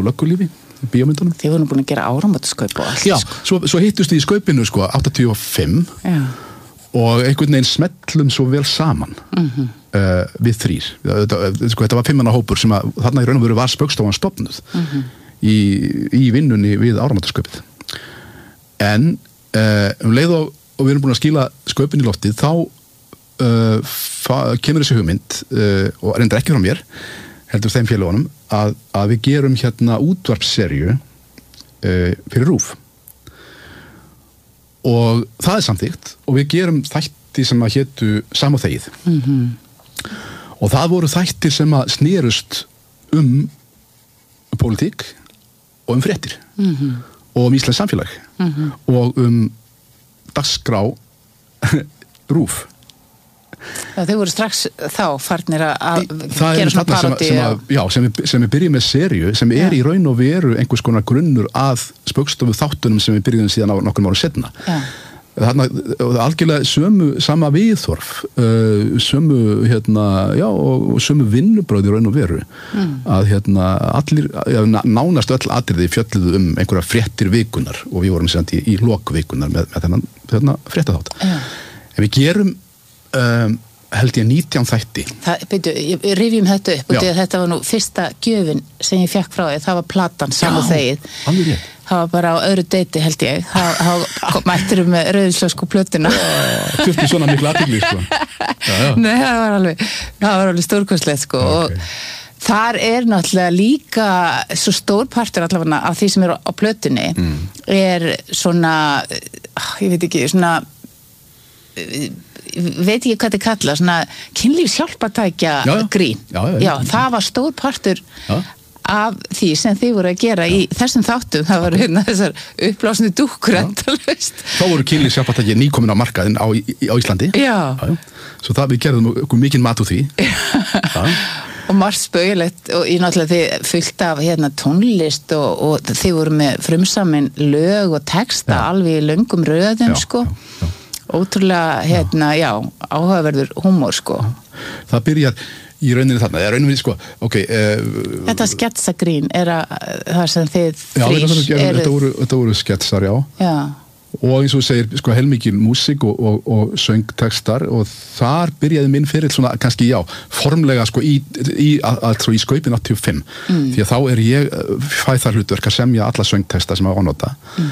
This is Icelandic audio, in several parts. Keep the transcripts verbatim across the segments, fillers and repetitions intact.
löggulífi bíómyndunum. Þið voru búin að gera áramótaskaup og allt. Já, sko. svo, svo hittust við í skaupinu sko áttatíu og fimm Já. og einhvern veginn smellum svo vel saman Mhm. uh, við þrýr. Þetta, sko, þetta var fimmana hópur sem að þarna í raun og veru var Spaugstofan stofnuð Mhm. í, í vinnunni við áramótaskaupið. En uh, um leið og, og við erum búin að skila skaupin í loftið þá uh, fa- kemur þessi hugmynd uh, og reyndar ekki frá mér heldur þeim félagunum að, að við gerum hérna útvarpsserju uh, fyrir RÚV og það er samþykkt og við gerum þætti sem að hétu Sam og þegið Mhm. og það voru þættir sem að snerust um pólitík og um fréttir Mhm. og um íslensk samfélag Mhm. og um dagskrá RÚV. Já, þau voru strax þá farnir að að Það gera er svona þarna sem, parodíu sem, á- að, já, sem, við, sem við byrjum með serju sem er Já. í raun og veru einhvers konar grunnur að Spaugstofu þáttunum sem við byrjum síðan á nokkrum ára setna. Já. Þarna, algjörlega sömu sama viðþorf uh, sömu hérna, já, og, og sömu vinnubröð í raun og veru Mm. að hérna allir, já, ná- nánast öll atriði fjölluðu um einhverja fréttir vikunar og við vorum sérnt í, í lok vikunar með, með þennan, þennan fréttaþátt. Já. En við gerum um, held ég nítján þætti. Það, byrju, ég rifjum þetta upp og Já. þetta var nú fyrsta gjöfin sem ég fekk frá þig, það var platan Sam og þegið. alveg rétt. Það var bara á öðru deiti held ég. Það mættir um með rauðinslösku plötuna. Þurfti svona miklu athygli sko. Já, já. Nei, það var alveg, það var alveg stórkostlegt sko. Ok. Og þar er náttúrulega líka svo stór partur allavega af því sem er á, á plötunni Mm. er svona, ég veit ekki, svona ég veit ekki hvað þetta kalla, svona kynlífs hjálpatækja Já, já. grín. Já, já, já. það var stór partur Já. af því sem þið voru að gera í þessum þáttum, það var hérna þessar uppblásnu dúkkur endalaust. Þá voru kynlífshjálpartæki nýkomin á markaðinn á, á Íslandi. Já. Já, já. Svo það við gerðum okkur mikinn mat úr því. Já. Og margt spauðilegt og ég náttúrulega þið fyllt af hérna tónlist og, og þið voru með frumsamin lög og texta Já. alveg í löngum röðum Já, sko. já, já. Ótrúlega hérna, já, áhugaverður húmor sko. Það byrjar í rauninni þarna. Það er rauninni sko, ok. Uh, Þetta sketsagrín er að það sem þið já, þrýr þetta, þetta, voru, þetta voru sketsar, já. Já, Og eins og þú segir, sko, heilmikil músík og, og, og söngtekstar og þar byrjaði minn fyrir svona, kannski, já, formlega, sko, í, í, altså, í skaupin áttatíu og fimm. Mm. Því að þá er ég, fæ þar hlutverk að semja alla söngteksta sem að ánota. Mm.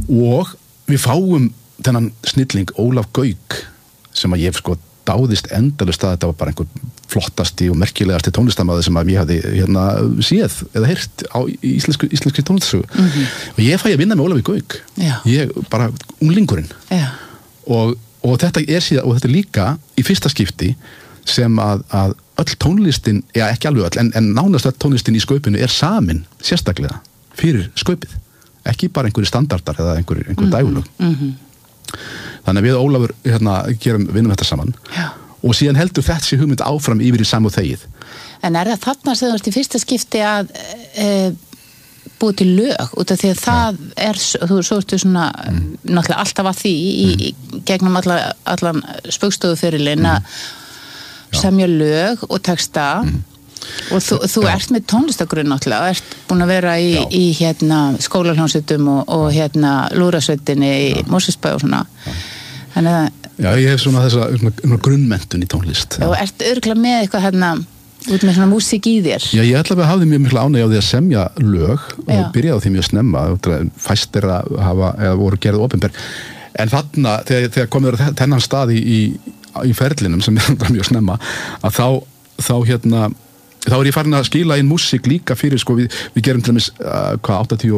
Og við fáum þennan snilling Ólaf Gauk sem að ég, sko, dáðist endalust að þetta var bara einhver flottasti og merkilegasti tónlistarmaður sem að ég hafði hérna séð eða heyrt á íslensku, íslenski tónlistarsögu. Mm-hmm. Og ég fæ að vinna með Ólafi Gauk. Já. Ég, bara unglingurinn. já, Og, og þetta er síðan, og þetta er líka í fyrsta skipti sem að, að öll tónlistin, já ekki alveg öll, en, en nánast öll tónlistin í skaupinu er samin sérstaklega fyrir skaupið. Ekki bara einhverju standardar eða einhverju, einhverju mm-hmm. dægulög. Mhm. Þannig að við Ólafur hérna, gerum, vinnum þetta saman. Já. Og síðan heldur þessi hugmynd áfram yfir í Sam og þegið. En er það þarna sem þú ert í fyrsta skipti að e, búið til lög út af því að það er, þú svo ertu svona mm. náttúrulega alltaf að því í, Mm. í gegnum alla, allan spaugstofuferilinn að Já. semja lög og texta og þú, þú Já. ert með tónlistagrunn náttúrulega, ert búin að vera í, Já. í hérna skólahljónsutum og, og hérna lúrasveitinni í Mosfellsbæ og svona þannig að Já, ég hef svona þessa svona, svona grunnmenntun í tónlist. þú ert örgulega með eitthvað hérna út með svona músík í þér. Já, ég ætla að hafa mjög mikla ánægja á því að semja lög og Já. byrjaði á því mjög snemma, fæstir að hafa, eða voru gerð opinber. En þarna, þegar, þegar komið á þennan stað í, í, í ferlinum sem er mjög snemma, að þá, þá hérna, þá er ég farin að skila inn músík líka fyrir, sko, við, við gerum til dæmis, uh, hvað, áttatíu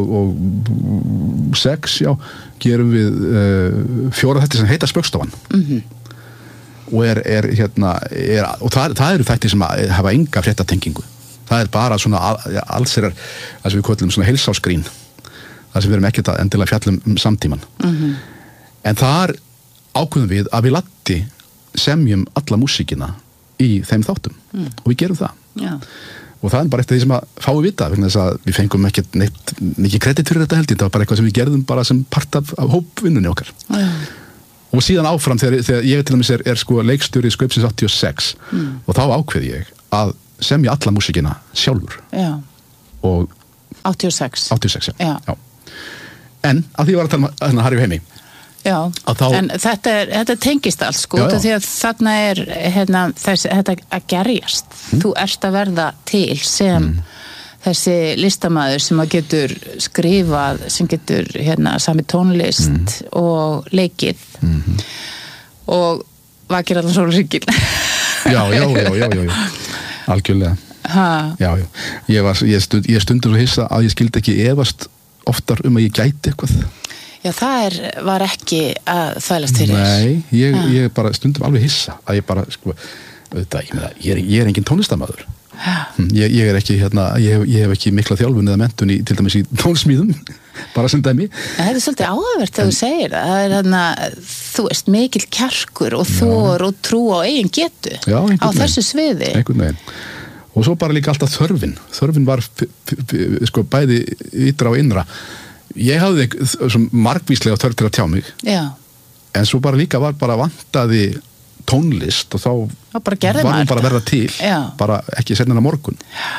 og sex, já, gerum við uh, fjóra þætti sem heita Spaugstofan. Mhm. Og er, er hérna er, og það, það eru þættir sem að hafa enga fréttatengingu. Það er bara svona allsherjar, það sem við köllum svona heilsásgrín, það sem við erum ekkert að endilega fjallum um samtíman. Mhm. En þar ákveðum við að við latti semjum alla músíkina í þeim þáttum mm. og við gerum það. Já. Og það er bara eitt af því sem að fái vita, vegna þess að við fengum ekkert neitt mikið kredit fyrir þetta held ég, það var bara eitthvað sem við gerðum bara sem part af, af hópvinnunni okkar. Já. Og síðan áfram þegar, þegar ég til dæmis er, er sko leikstjóri Skaupsins áttatíu og sex mm. og þá ákveði ég að semja alla músíkina sjálfur Já. og áttatíu og sex áttatíu og sex, já. Já. já. En að því ég var að tala um Harry og Heimi. Já, þá... en þetta, er, þetta tengist allt sko, já, já. því að þarna er hérna, þess, þetta að gerjast. Mm. Þú ert að verða til sem mm. þessi listamaður sem að getur skrifað, sem getur hérna, sami tónlist mm. og leikið mm-hmm. og vakir allan sólhringinn. já, já, já, já, já, já. Algjörlega. Ha. Já, já. Ég, var, ég, stund, ég stundur svo hissa að ég skildi ekki efast oftar um að ég gæti eitthvað. Já, það er, var ekki að þvælast fyrir. Nei, ég, ég bara stundum alveg hissa að ég bara, sko, auðvitað, ég, ég, er, ég er engin tónlistarmaður. Ég, ég er ekki, hérna, ég, ég hef ekki mikla þjálfun eða menntun í, til dæmis í tónsmíðum, bara sem dæmi. En þetta er svolítið áhugavert þegar þú segir það. Það er hérna, þú veist, mikil kjarkur og þor og trú á eigin getu Já, á þessu sviði. Einhvern veginn. Og svo bara líka alltaf þörfin. Þörfin var sko bæði ytra og innra. Ég hafði margvíslega þörf til að tjá mig. Já. En svo bara líka var bara vantaði tónlist og þá var hún bara að verða til. Já. Bara ekki seinna en á morgun.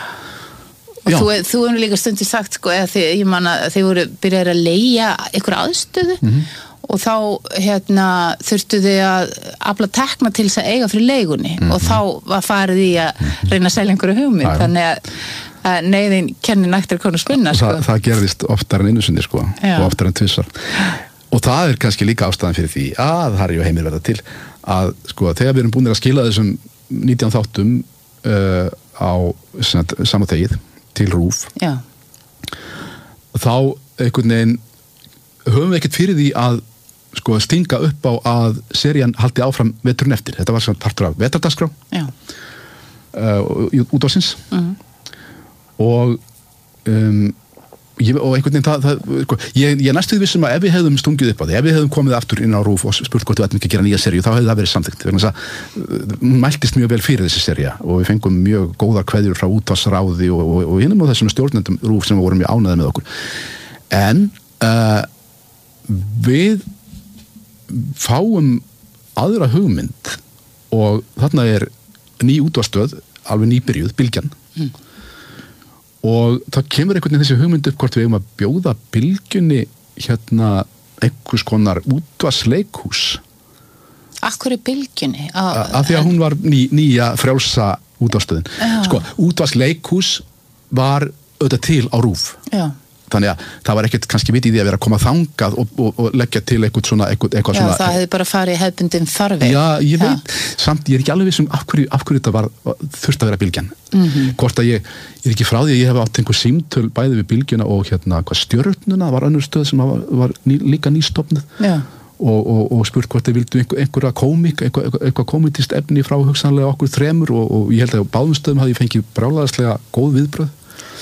Og Já. þú, þú hefur líka stundir sagt sko, eða þið, ég man að þið voru byrjaðir að leigja ykkur aðstöðu mm-hmm. og þá hérna, þurftu þið að afla tekna til þess að eiga fyrir leigunni mm-hmm. og þá var farið í að reyna að selja einhverju hugmynd Æ. Þannig að, að neyðin kenni nægtir konu spinna sko. það, það gerðist oftar en einu sinni sko, og oftar en tvissar og það er kannski líka ástæðan fyrir því að Harry og Heimir verða til að sko, þegar við erum búin að skila þessum nítján þáttum uh, á sama tegið til RÚV Já. Þá einhvern veginn höfum við ekkert fyrir því að sko stinga upp á að serían haldi áfram veturinn eftir. Þetta var svona partur af vetrardagskrá uh, útvarsins mm. og um, ég, og einhvern veginn það, það sko, ég, ég næstu því vissum að ef við hefðum stungið upp á því, ef við hefðum komið aftur inn á RÚV og spurt hvort við ætlum ekki að gera nýja seríu, þá hefði það verið samþykkt vegna þess að hún mæltist mjög vel fyrir þessi sería og við fengum mjög góðar kveðjur frá útvarsráði og, og, og hinum og þessum stjórnendum RÚV sem voru mjög ánægðir með okkur en uh, við fáum aðra hugmynd og þarna er ný útvarsstöð alveg nýbyrjuð, Bylgjan mm. og það kemur einhvern veginn þessi hugmynd upp hvort við eigum að bjóða Bylgjunni hérna einhvers konar útvarsleikhús Akkur er Bylgjunni? A, að því að hún var ný, nýja frjálsa útvarsstöðin Já. Sko, útvarsleikhús var auðvitað til á RÚV Já Þannig að það var ekkert kannski vit í því að vera að koma þangað og, og, og leggja til eitthvað svona eitthvað, eitthvað Já, svona, það hefði bara farið hefðbundin farveg Já, ég veit, Já. samt ég er ekki alveg vissum af hverju, af hverju þetta var þurft að vera Bylgjan mm-hmm. Hvort að ég, ég er ekki frá því að ég hef átt einhver símtöl bæði við Bylgjuna og hérna hvað Stjörnuna var önnur stöð sem var, var ný, líka nýstofnuð og, og, og spurt hvort þið vildu einhver, einhverja komik eitthvað, eitthvað, eitthvað komitist efni frá hugsanlega okkur þremur og, og ég held að á báðum stöðum hafði ég fengið brjálæðislega góð viðbrögð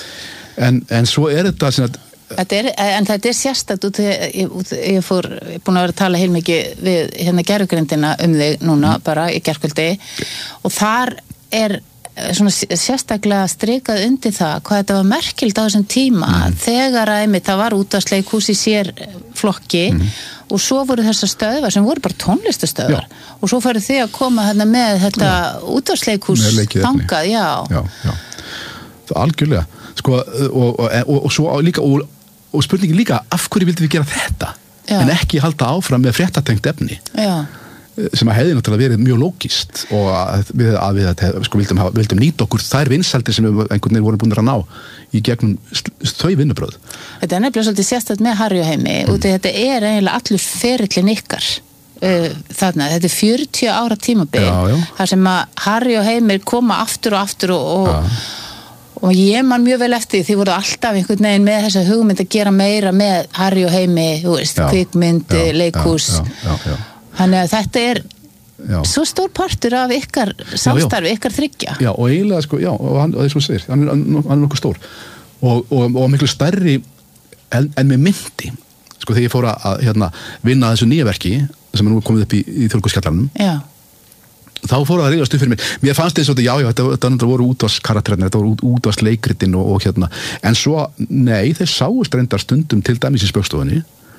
en, en svo er þetta svona Þetta er, en þetta er sérstætt út þegar ég, ég fór, ég er búin að vera að tala heilmikið við hérna gerfugrindina um þig núna mm. bara í gerkvöldi og þar er svona sérstaklega strikað undir það hvað þetta var merkild á þessum tíma mm. þegar að einmitt það var útvarpsleikhús í sér flokki mm. og svo voru þessar stöðvar sem voru bara tónlistastöðvar já. Og svo færu þið að koma hérna með þetta útvarpsleikhús þangað, já. Já, já. Það algjörlega sko og, og, og, og svo líka og og spurningin líka, af hverju vildum við gera þetta Já. En ekki halda áfram með fréttatengt efni Já. Sem að hefði náttúrulega verið mjög lógist og að við, að við að, sko, vildum, hafa, vildum nýta okkur þær vinsældir sem við einhvern veginn vorum búin að ná í gegnum þau vinnubröð Þetta er nefnilega svolítið sérstætt með Harry og Heimi mm. út af þetta er eiginlega allur ferillin ykkar uh, þarna, þetta er fjörutíu ára tímabil þar sem að Harry og Heimi koma aftur og aftur og, og Og ég man mjög vel eftir því voru alltaf einhvern veginn með þessa hugmynd að gera meira með Harry og Heimi, þú veist, kvikmynd, leikhús. Já, já, já. Þannig að þetta er já. Svo stór partur af ykkar samstarfi, já, já. Ykkar þriggja. Já, og eiginlega, sko, já, og hann, það er svo segir, hann er, hann er nokkuð stór. Og, og, og miklu stærri en, en með myndi. Sko, þegar ég fór að hérna, vinna þessu nýja verki, sem er nú komið upp í, í Þjóðleikhúskjallaranum. Já. Þá fór það að reyðast upp fyrir mér. Mér fannst þess að já, já, þetta, þetta voru útvarskarakterarnir, þetta voru útvarsleikritin og, og hérna. En svo, nei, þeir sáust reyndar stundum til dæmis í Spaugstofunni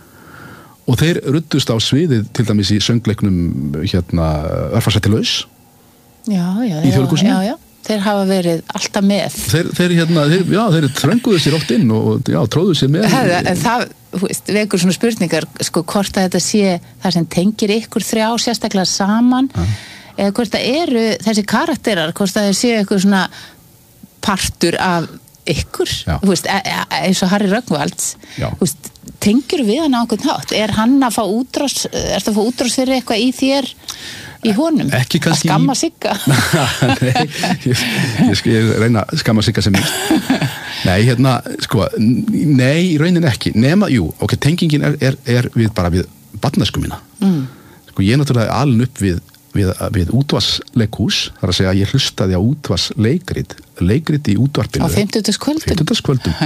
og þeir ruddust á sviðið til dæmis í söngleiknum hérna Örfarsætti laus já, já, í Þjóðleikhúsinu. Já, já. þeir hafa verið alltaf með. Þeir, þeir hérna, þeir, já, þeir trönguðu sér oft inn og já, tróðu sér með. Það, en það, þú veist, vekur svona spurningar, sko, hvort að þetta sé það sem tengir ykkur þrjá sérstaklega saman, ja. Eða hvort það eru þessi karakterar, hvort það séu eitthvað svona partur af ykkur, þú veist, eins og Harry Rögnvalds, þú veist, tengir við hann á einhvern hátt? Er hann að fá útrás, er það að fá útrás fyrir eitthvað í þér, í honum? Ekki kannski... Að skamma Sigga? Nei, ég, ég, ég reyna að skamma Sigga sem mist. Nei, hérna, sko, nei, í raunin ekki. Nema, jú, ok, tengingin er, er, er við bara við barnæsku mína. Mm. Sko, ég náttúrulega alin upp við við, við útvarsleikhús, þar að segja að ég hlustaði á útvarsleikrit, leikrit í útvarpinu. Á fimmtudagskvöldum? fimmtudagskvöldum.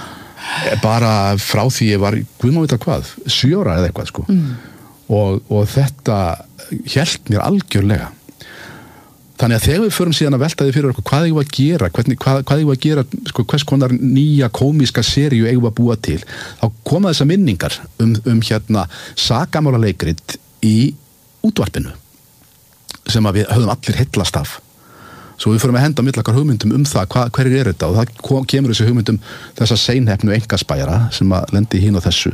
Bara frá því ég var, guð má vita hvað, sjö ára eða eitthvað, sko. Mm. Og, og þetta hélt mér algjörlega. Þannig að þegar við förum síðan að velta því fyrir okkur hvað eigum við að gera, hvernig, hvað, hvað eigum við að gera, sko, hvers konar nýja komíska seríu eigum við að búa til, þá koma þessar minningar um, um hérna sakamála leikrit í útvarpinu sem að við höfum allir heillast af. Svo við förum að henda millakar hugmyndum um það, hva, hverjir er þetta, og það kom, kemur þessi hugmyndum þessa seinhefnu engaspæjara sem að lendi hín og þessu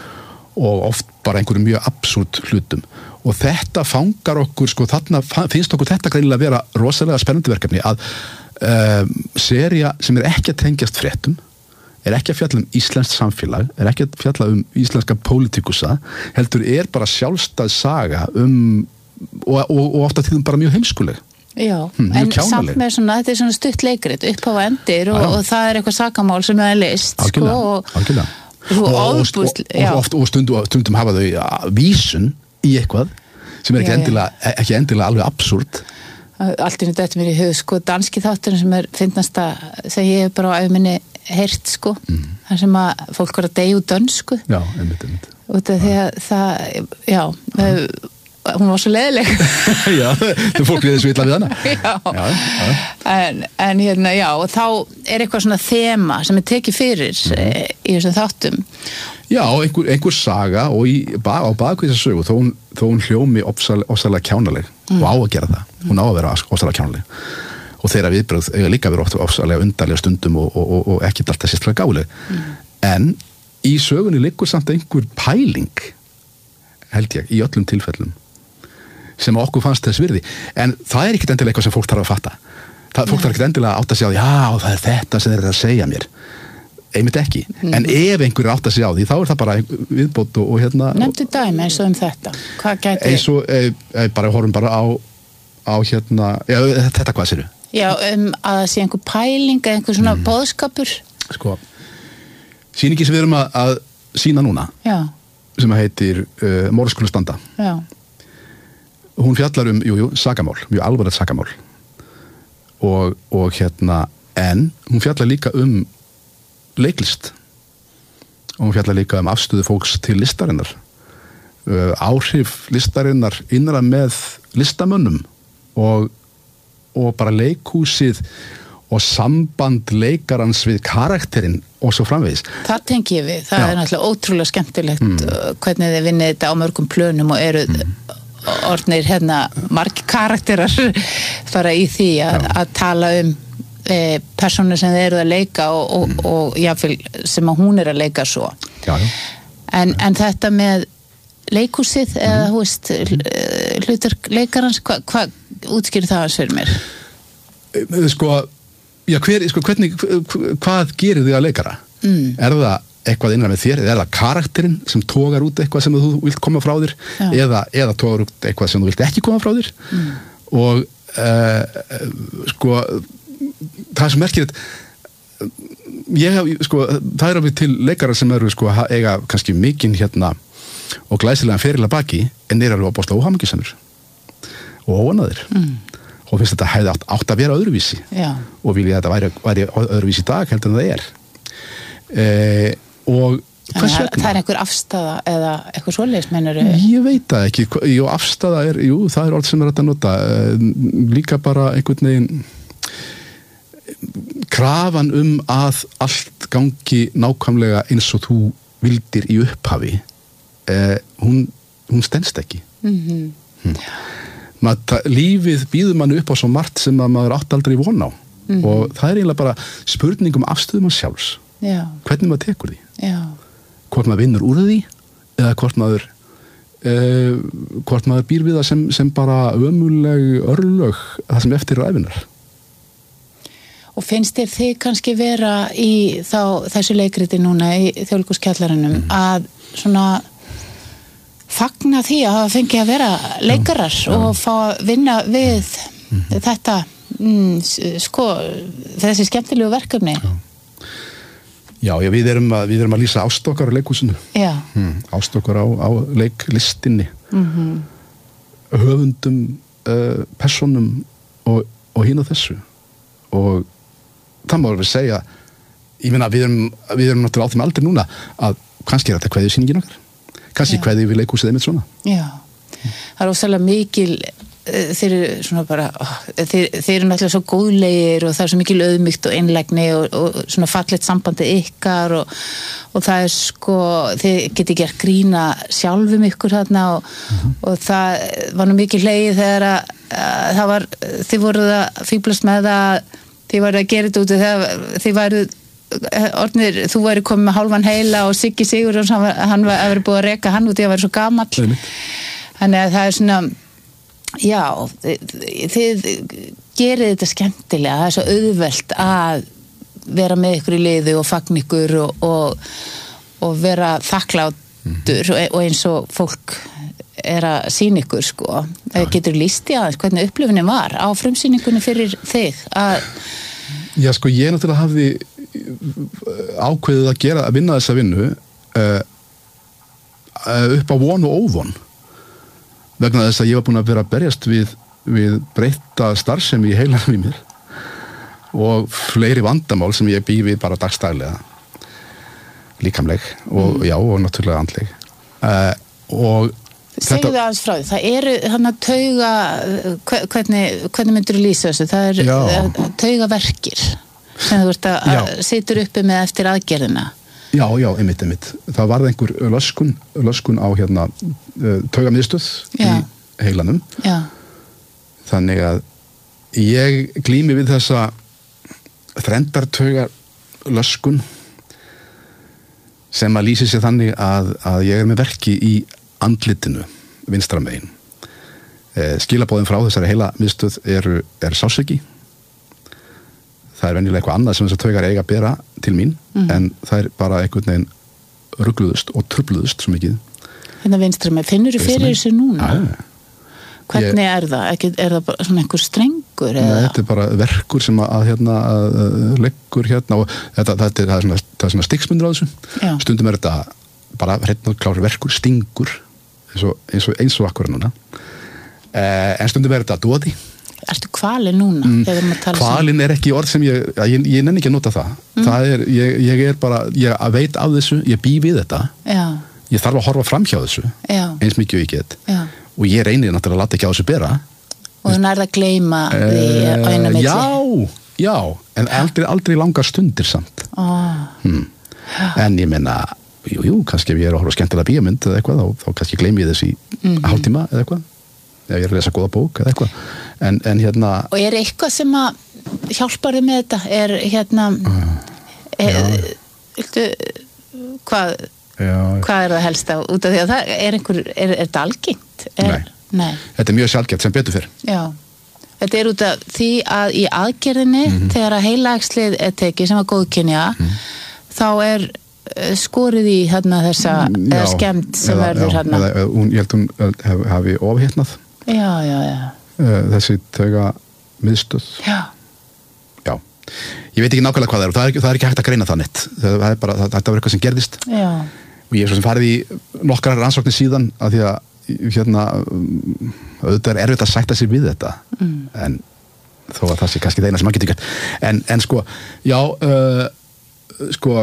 og oft bara einhverjum mjög absúrt hlutum. Og þetta fangar okkur, sko, þarna finnst okkur þetta greinilega að vera rosalega spennandi verkefni að um, sería sem er ekki að tengjast fréttum, er ekki að fjalla um íslenskt samfélag, er ekki að fjalla um íslenska pólitíkusa, heldur er bara sjálfstæð saga um og, og, og ofta tíðum bara mjög heimskuleg. Já, hm, en samt með svona, þetta er svona stutt leikrit upp á endir og, og það er eitthvað sakamál sem er list, sko, og, algjörlega. og, og, og, og, oft, og stundum, stundum hafa þau ja, vísun í eitthvað sem er ekki, já, endilega, ekki endilega alveg absúrt. Allt í þetta mér í hug, sko, danski þátturinn sem er fyndnasta þegar ég hef bara á æfuminni heyrt, sko, mm. þar sem að fólk var að deyja úr dönsku. Já, einmitt, einmitt. Og það, það, já, já. Hún var svo leiðileg. Já, þú fólk við þessu illa við hana. Já, já, já. En, en hérna, já, og þá er eitthvað svona þema sem er tekið fyrir mm. í þessum þáttum. Já, einhver, einhver saga og í, á bakvið þessa sögu, þó hún, þó hún hljómi ofsalega kjánaleg mm. og á að gera það. Hún á að vera ofsalega kjánaleg. Og þeirra viðbrögð eiga líka verið ofsalega undarlega stundum og, og, og, og ekki alltaf sérstaklega gáleg. Mm. En í sögunni liggur samt einhver pæling, held ég, í öllum tilfellum sem okkur fannst þess virði, en það er ekkert endilega eitthvað sem fólk þarf að fatta. Það, fólk þarf ekkert endilega átt að segja á því, já, það er þetta sem þeir eru að segja mér. Einmitt ekki. Mm. En ef einhver er átt að segja á því, þá er það bara viðbót og, og hérna... Nefndu dæmi eins og um þetta. Hvað gæti... Eins og, e, e, bara horfum bara á, á hérna... Já, þetta hvað séru? Já, um að það sé einhver pæling, einhver svona mm. boðskapur. Sko, sýningi sem við erum að, að sýna núna, já. Sem heitir uh, Morðskulu standa. Já. Hún fjallar um, jú, jú, sakamál, mjög alvarlegt sakamál og, og hérna, en hún fjallar líka um leiklist og hún fjallar líka um afstöðu fólks til listarinnar, uh, áhrif listarinnar innra með listamönnum og, og bara leikhúsið og samband leikarans við karakterinn og svo framvegis. Það tengi ég við, það Já. Er náttúrulega ótrúlega skemmtilegt mm. hvernig þið vinnið þetta á mörgum plönum og eru mm. orðnir hérna margir karakterar fara í því að, að tala um e, personur sem þeir eru að leika og, og, mm. og jáfnvel sem að hún er að leika svo. Já, já. En, en þetta með leikhúsið mm. eða þú veist hlutur leikarans, hvað hva, útskýrir það hans fyrir mér? Sko, já, hver, sko hvernig, hvað gerir þig að leikara? Mm. Er það eitthvað innra með þér, eða er það karakterinn sem tógar út eitthvað sem þú vilt koma frá þér eða, eða tógar út eitthvað sem þú vilt ekki koma frá þér mm. og uh, sko það sem merkir ég hef, sko, það er alveg til leikarar sem eru, sko, eiga kannski mikinn hérna og glæsilegan feril að baki en er alveg að bósta óhamingjusamur og óanaðir mm. og finnst þetta hefði átt, átt að vera öðruvísi Já. Og vilja að þetta væri, væri öðruvísi í dag heldur en það er eh, og hvers vegna? Það er einhver afstaða eða eitthvað svoleiðis meinarðu? Ég veit það ekki, jú, afstaða er, jú, það er orð sem er hægt að nota, líka bara einhvern veginn krafan um að allt gangi nákvæmlega eins og þú vildir í upphafi, eh, hún, hún stenst ekki. Mm-hmm. hm. maður, lífið býður mann upp á svo margt sem að maður átt aldrei von á mm. og það er eiginlega bara spurning um afstöðum mann sjálfs Já. Hvernig maður tekur því Já. Hvort maður vinnur úr því eða hvort maður Uh, hvort maður býr við það sem, sem bara ömuleg örlög það sem eftir ræfinar Og finnst þér þið kannski vera í þá, þessu leikriti núna í Þjóðleikhúskjallaranum mm. að svona fagna því að hafa fengið að vera leikarar já, já. og fá að vinna við mm. þetta mm, sko, þessi skemmtilegu verkefni Já Já, já, við erum að, við erum að lýsa ástokkar á leikhúsinu. Já. Hmm, ástokkar á, á leiklistinni. Mm-hmm. Höfundum, uh, personum og, og hinn á þessu. Og það má alveg segja, ég meina, við erum, við erum náttúrulega á þeim aldrei núna að kannski er þetta kveðjusýningin okkar. Kannski kveðjum við leikhúsið einmitt svona. Já, það er ósæðlega mikil þeir eru svona bara þeir, þeir eru náttúrulega svo góðlegir og það er svo mikil auðmýkt og einlægni og, og svona fallegt sambandi ykkar og, og það er sko þið geti gert grína sjálfum ykkur þarna og, mm-hmm. og það var nú mikil hlegið þegar að, að það var, þið voruð að fíblast með það þið voruð að gera þetta út þegar þið væruð orðnir, þú væri komið með hálfan heila og Siggi Sigurjóns hann, hann var að vera búið að reka hann út því að vera svo gamall þannig að það er svona já, þið, þið gerið þetta skemmtilega, það er svo auðvelt að vera með ykkur í liði og fagna ykkur og, og, og vera þakklátur mm. og eins og fólk er að sýna ykkur sko, það getur lýst í aðeins hvernig upplifunin var á frumsýningunni fyrir þig að Já sko, ég náttúrulega hafði ákveðið að gera, að vinna þessa vinnu uh, upp á von og óvon vegna þess að ég var búin að vera að berjast við, við breytta starfsemi í heilanum í mér og fleiri vandamál sem ég bý við bara dagstaglega líkamleg og mm. já og náttúrulega andleg uh, og Segðu það aðeins frá því, það eru hann að tauga hvernig, hvernig myndir þú lýsa þessu, það er taugaverkir sem þú ert að, að situr uppi með eftir aðgerðina Já, já, einmitt, einmitt. Það varð einhver löskun, löskun á hérna uh, taugamiðstöð í heilanum. Já. Þannig að ég glími við þessa þrendartauga löskun sem að lýsi sér þannig að, að ég er með verki í andlitinu, vinstra megin. Eh, skilabóðin frá þessari heilamiðstöð eru er sásauki. Það er venjulega eitthvað annað sem þessar taugar eiga að bera til mín, mm. en það er bara einhvern veginn rugluðust og trubluðust svo mikið. Hérna vinstra með, finnur þú fyrir þessu núna? Ja. Hvernig ég, er það? Ekki, er það bara svona einhver strengur? Nei, þetta er bara verkur sem að, hérna, að leggur hérna og þetta, þetta er, það er svona, svona stiksmundur á þessu. Já. Stundum er þetta bara hreinn og klár verkur, stingur, eins og, eins og, eins og akkur núna. Eh, en stundum er þetta doði. Ertu kvalinn núna? Mm, kvalinn er ekki orð sem ég, ég, ég nenni ekki að nota það. Mm. Það er, ég, ég er bara, ég veit af þessu, ég bý við þetta. Já. Ég þarf að horfa fram hjá þessu, Já. eins mikið og ég get. Já. Og ég reynir náttúrulega að láta ekki á þessu bera. Og þú nærð að gleyma því á einu milli. Já, já, en aldrei, aldrei langar stundir samt. Oh. Hmm. En ég menna, jú, jú, kannski ef ég er að horfa skemmtilega bíómynd eða eitthvað, þá, þá kannski gleymi ég þessi mm-hmm. hálftíma eða eitthvað. Ef ég er að lesa góða bók eða eitthvað en, en hérna og er eitthvað sem að hjálpar þig með þetta er hérna uh, er, viltu, hvað já, hvað er það helst á út af því að það er einhver er, er þetta algengt? Er, nei. nei, þetta er mjög sjaldgæft sem betur fyrr já, þetta er út af því að í aðgerðinni mm-hmm. þegar að heilaæxlið er tekið sem að góðkynja mm. þá er skorið í hérna þessa já, eða skemmt sem eða, verður já, hérna eða, hún, ég held hún hef, hafi ofhittnað Já, já, já. Þessi tauga miðstöð. Já. Já. Ég veit ekki nákvæmlega hvað það er og það er ekki, það er ekki hægt að greina það neitt. Það er bara, það, þetta var eitthvað sem gerðist. Já. Og ég er svo sem farið í nokkrar rannsóknir síðan að því að hérna, auðvitað er erfitt að sætta sig við þetta. Mm. En þó að það sé kannski það eina sem maður getur gert. En, en sko, já, uh, sko,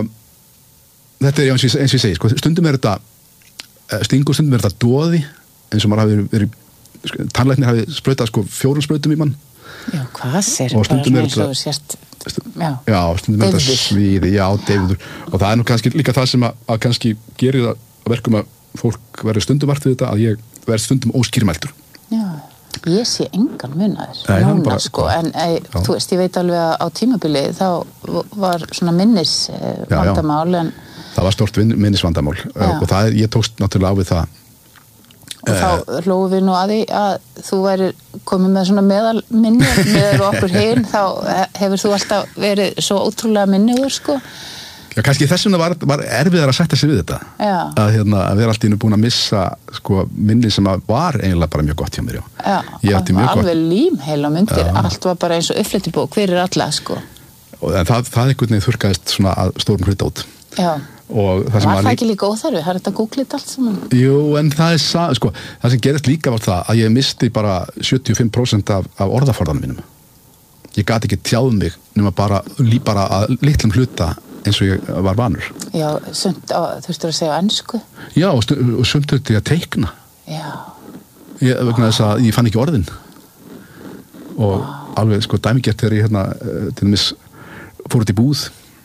þetta er eins og ég segi, sko, stundum er þetta stingur, stundum er þetta doði eins og maður hafi verið tannlæknir hafi sprautað sko fjórum sprautum í mann já, hvað sér? Og stundum er þetta sérst, já. já, stundum er þetta svíði já, deyfður og það er nú kannski líka það sem að, að kannski gerir það að verkum að fólk verður stundum vart við þetta að ég verð stundum óskýrmæltur já. Ég sé engan munaður Nei, hann núna bara- sko, en ei, þú veist, ég veit alveg að á tímabili þá var svona minnis eh, Já, já. vandamál en Það var stórt vin- minnisvandamál Já. og það er, ég tókst náttúrulega á við það. og þá hlófum við nú að því að þú væri komið með svona meðal minni með okkur hinn, þá hefur þú alltaf verið svo ótrúlega minniður sko. Já, kannski þess vegna var, var erfiðar að setja sig við þetta. Já. Að, hérna, að vera allt í einu búin að missa sko, minni sem að var eiginlega bara mjög gott hjá mér. Já, Já, Ég átti mjög alveg gott. límheila myndir, Já. allt var bara eins og uppflettibók, hver er alla sko. Og, en það, það einhvern veginn þurrkaðist svona að stórum hluta út. Já, Og það sem var var það líka- ekki líka óþarfi, það er þetta googlið allt saman. Jú, en það er sa- sko, það sem gerist líka var það að ég misti bara sjötíu og fimm prósent af, af orðaforðanum mínum. Ég gat ekki tjáð mig nema bara, lí, bara að litlum hluta eins og ég var vanur. Já, sumt, á, þú veist að segja á ensku. Já, og, stu, og sumt þurfti ég að teikna. Já, Ég, vegna þess að ég fann ekki orðin. Og alveg sko dæmigert þegar ég hérna eh, til dæmis fór út í búð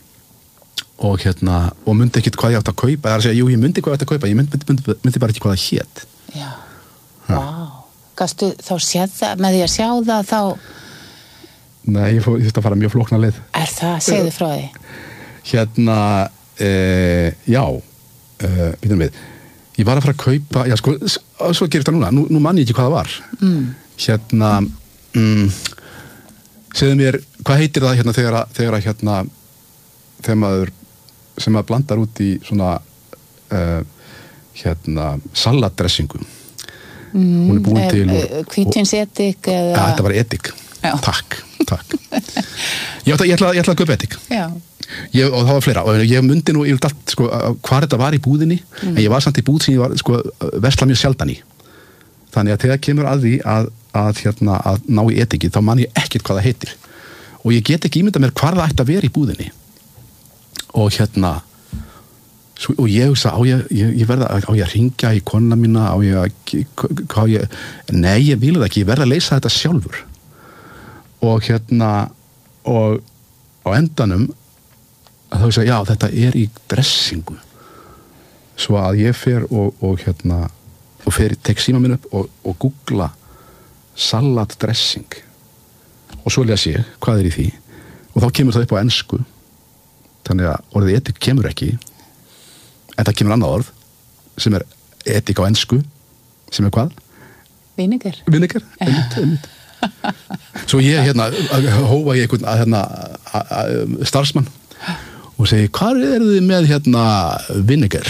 og hérna og myndi ekkit hvað ég átt að kaupa. Það er að segja, jú, ég myndi hvað ég átt að kaupa, ég myndi, myndi, myndi bara ekki hvað það hét. já, vá. Gastu þá séð það, með því að sjá það þá Nei, ég, fór, ég þurfti að fara mjög flókna leið. er það, segðu frá því. Hérna, e, já, e, býtum við, ég var að fara að kaupa, já sko, s- svo gerist það núna, nú, nú man ég ekki hvað það var. Mm. Hérna, mm, segðu mér, hvað heitir það hérna þegar að, þegar að hérna, þegar maður, sem maður blandar út í svona, uh, hérna, salatdressingu. Mm, Hún er búin til úr- Hvítvinsetik Ja, eða þetta var edik. Já. Takk, takk. Ég ætla, ég ætla, ég ætla að kaupa edik. Já, Ég, og það var fleira og ég mundi nú yfir allt sko, hvað þetta var í búðinni Mm. en ég var samt í búð sem ég var sko, versla mjög sjaldan í þannig að þegar kemur að því að, að, hérna, að ná í etiki þá man ég ekkert hvað það heitir og ég get ekki ímynda mér hvar það ætti að vera í búðinni og hérna svo, og ég hugsa á ég, ég, ég verða á ég að ringja í konuna mína á ég að hvað ég, nei ég vil það ekki, ég verða að leysa þetta sjálfur og hérna og á endanum að þá segja, já, þetta er í dressingu svo að ég fer og, og hérna og fer, tek síma minn upp og, og googla salatdressing og svo les ég hvað er í því og þá kemur það upp á ensku þannig að orðið etik kemur ekki en það kemur annað orð sem er etik á ensku sem er hvað? Vinegar. Vinegar, einmitt, einmitt svo ég hérna hófa ég einhvern að hérna að- að- starfsmann og segi, hvað er þið með hérna vinegar?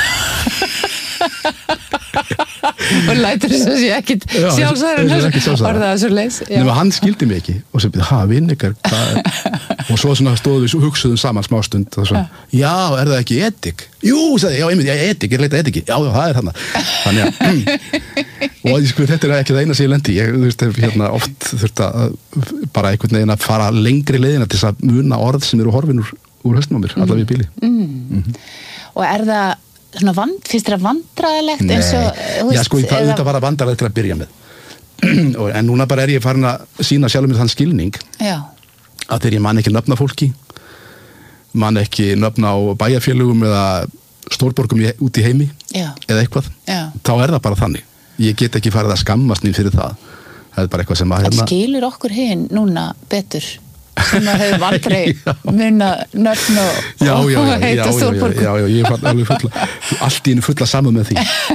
Og lætur þess að sé ekkit Já, sjálfsæður þessi er ekkert sjálfsagður. orðað þessu leys. Nefnum hann skildi mig ekki og svo byrði, ha, vinegar og svo svona stóðum við hugsuðum saman smástund og svo, já, er það ekki etik? Jú, sagði, ég, já, einmitt, já, etik, ég leita etiki já, já, það er hann þannig að og sko, þetta er ekki það eina sem ég lendi ég, þú veist, hef hérna oft þurft að bara einhvern veginn að fara lengri leiðina til þess að muna orð sem eru horfin úr, úr höstum á mér, mm. allavega í bíli Mm. Og er það svona vand, finnst þér það vandræðilegt Nei, eins og, þú já, sko, það, eða- þetta var að vandarlega til að byrja með Og- en núna bara er ég farin að sína sjálfur mér þann skilning Já, að þegar ég man ekki nöfna fólki man ekki nöfna á bæjarfélögum eða stórborgum í, út í heimi já, eða eitthvað, já. þá er það bara þannig ég get ekki farið að skammast mín fyrir það það er bara eitthvað sem að En skilur okkur hinn núna betur sem að hefur aldrei Já. munna nöfn og, já, og já, já, já, heita já, já, stórborgum. já, já, ég fann alveg fulla allt í einu fulla saman með því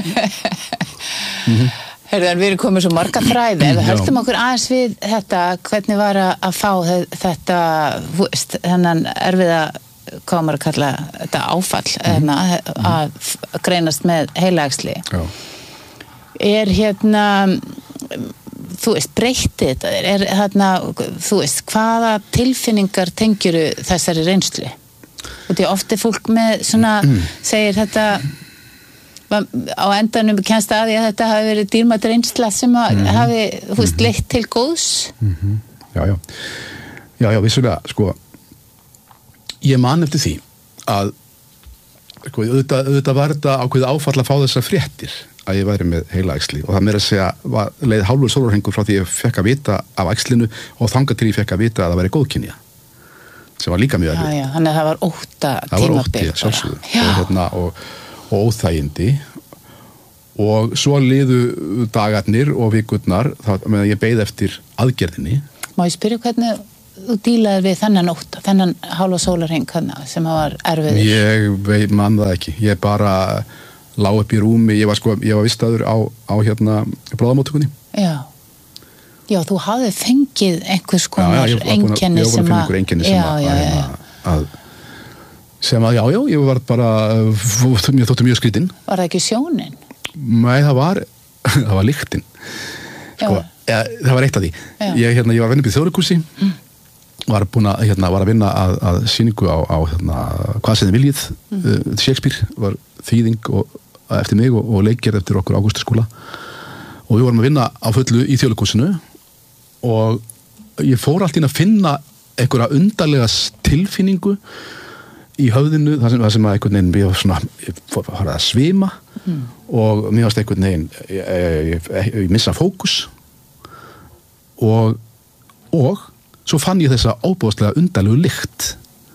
Heyrðu, en við erum komið svo marga þræði ef við Já. höldum okkur aðeins við þetta hvernig var að, að fá þe- þetta þú veist, þennan erfiða hvað á maður að kalla þetta áfall hérna, að f- greinast með heilaæxli já. er hérna þú veist, breytti þetta þér? Er hérna, þú veist, hvaða tilfinningar tengjuru þessari reynslu? Og því oft er fólk með svona, segir þetta va- á endanum kennst að því að þetta hafi verið dýrmætt reynsla sem að hafi, þú veist, leitt til góðs. já, já já, já, vissulega, sko ég man eftir því að sko, auðvitað, auðvitað var þetta ákveðið áfall að fá þessar fréttir að ég væri með heilaæxli og það meira að segja var, leið hálfur sólarhringur frá því ég fekk að vita af æxlinu og þangað til ég fekk að vita að það væri góðkynja sem var líka mjög Já, erfitt já, þannig að það var ótta það var tímabil ótti, bara. sjálfsögðu Já, og, hérna, og, og óþægindi og svo liðu dagarnir og vikurnar þá meðan ég beið eftir aðgerðinni. Má ég spyrja hvernig þú dílaði við þennan nótt, þennan hálfa sólarhring sem var erfiður? Ég veit, man það ekki. Ég bara lá upp í rúmi, ég var sko, ég var vistaður á, á hérna bráðamóttökunni. Já. Já, þú hafði fengið einhvers konar einkenni sem að... Já, ég var búin að finna einhver einkenni sem að... Já, já, já. Að, sem að, já, já, ég var bara, mér þóttu mjög skrítinn. Var það ekki sjónin? Nei, það var, það var lyktin. Sko, ja, það var eitt af því. Ég, hérna, ég var að vinna upp í Þjóðleikhúsi, mm. var búin að, hérna, var að vinna að, að sýningu á, á hérna, hvað sem þið viljið, mm. uh, Shakespeare var þýðing og, eftir mig og, og leikgerð eftir okkur Ágústarskóla. Og við vorum að vinna á fullu í Þjóðleikhúsinu og ég fór allt inn að finna einhverja undarlega tilfinningu í höfðinu, það sem, það sem að einhvern veginn ég var svona, ég fór að svima mm. og mér varst einhvern veginn ég, ég, ég, ég missa fókus og og svo fann ég þessa óbúðslega undarlegu lykt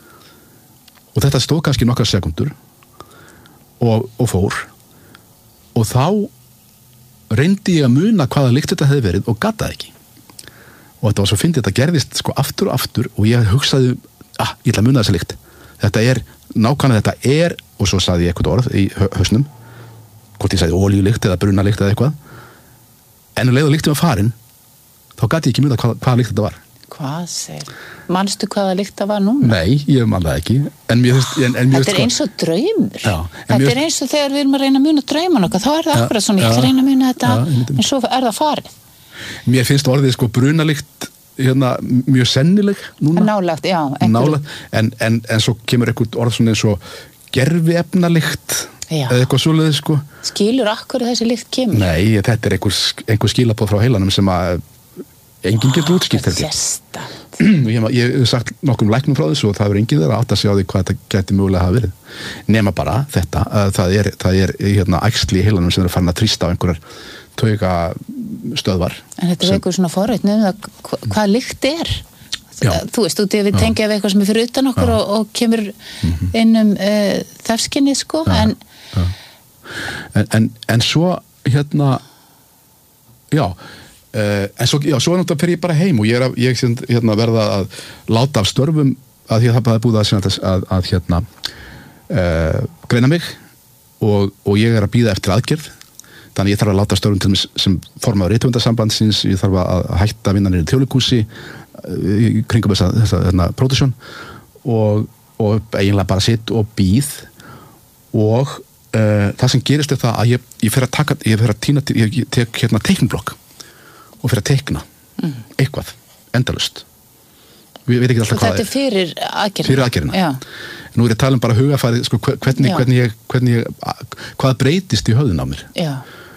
og þetta stóð kannski nokkrar sekundur og, og fór og þá reyndi ég að muna hvaða lykt þetta hefði verið og gat það ekki og þetta var svo fyndið, þetta gerðist sko aftur og aftur og ég hugsaði, ah, ég ætla að muna þessa lykt þetta er, nákvæmlega þetta er og svo sagði ég eitthvað orð í hausnum hvort ég sagði olíulykt eða brunalykt eða eitthvað en um leið og lyktin var farin þá gat ég ekki muna hvað, hvaða lykt þetta var. Hvað segir? Manstu hvaða lykt það var núna? Nei, ég man það ekki en mér, en, en mér, Þetta er eins og draumur já, Þetta mér, er eins og þegar við erum að reyna að muna drauman okkar þá er það ja, akkurat svona, ég ja, ætla að reyna að muna þetta ja, en svo er það farið Mér finnst orðið sko brunalykt hérna, mjög sennileg núna Nálagt, já Nálagt, en, en, en svo kemur eitthvað orð svona eins og gerviefnalykt eða eitthvað svoleiðis sko Skilur akkur þessi lykt kemur? Nei, þetta er einhver, einhver skilabóð frá heilanum sem að enginn getur útskýrt þetta ég hef sagt nokkrum læknum frá þessu og það er enginn þeirra átt að sjá því hvað þetta geti mögulega hafa verið nema bara þetta að það er, það er hérna æxli í heilanum sem er farin að þrýsta á einhverjar tauga stöðvar En þetta er eitthvað svona forréttni um það hva, hvað lykt er Já. Þú veist, út í að við tengja við eitthvað sem er fyrir utan okkur og, og kemur mm-hmm. inn um uh, þefskinni sko já, en... Já. En, en en svo hérna já Uh, en svo, já, svo er náttúrulega fyrir ég bara heim og ég er að, ég, hérna, verða að láta af störfum að því að það er búið að, að, að hérna, uh, greina mig og, og ég er að bíða eftir aðgerð þannig ég þarf að láta af störfum til mig sem formaður rithöfundasambandsins, ég þarf að hætta að vinna niður í Þjóðleikhúsi uh, í kringum þessa, þessa hérna, pródusjón og, og eiginlega bara sitt og bíð og uh, það sem gerist er það að ég, ég fer að taka, ég fer að tína til, ég, ég tek hérna teiknblokk og fyrir að teikna mm. eitthvað, endalust við veit ekki alltaf hvað þetta er fyrir aðgerðina fyrir aðgerðina nú er ég að tala um bara hugafæri sko, hvernig, hvernig, ég, hvernig ég, hvað breytist í höfðun á mér Já.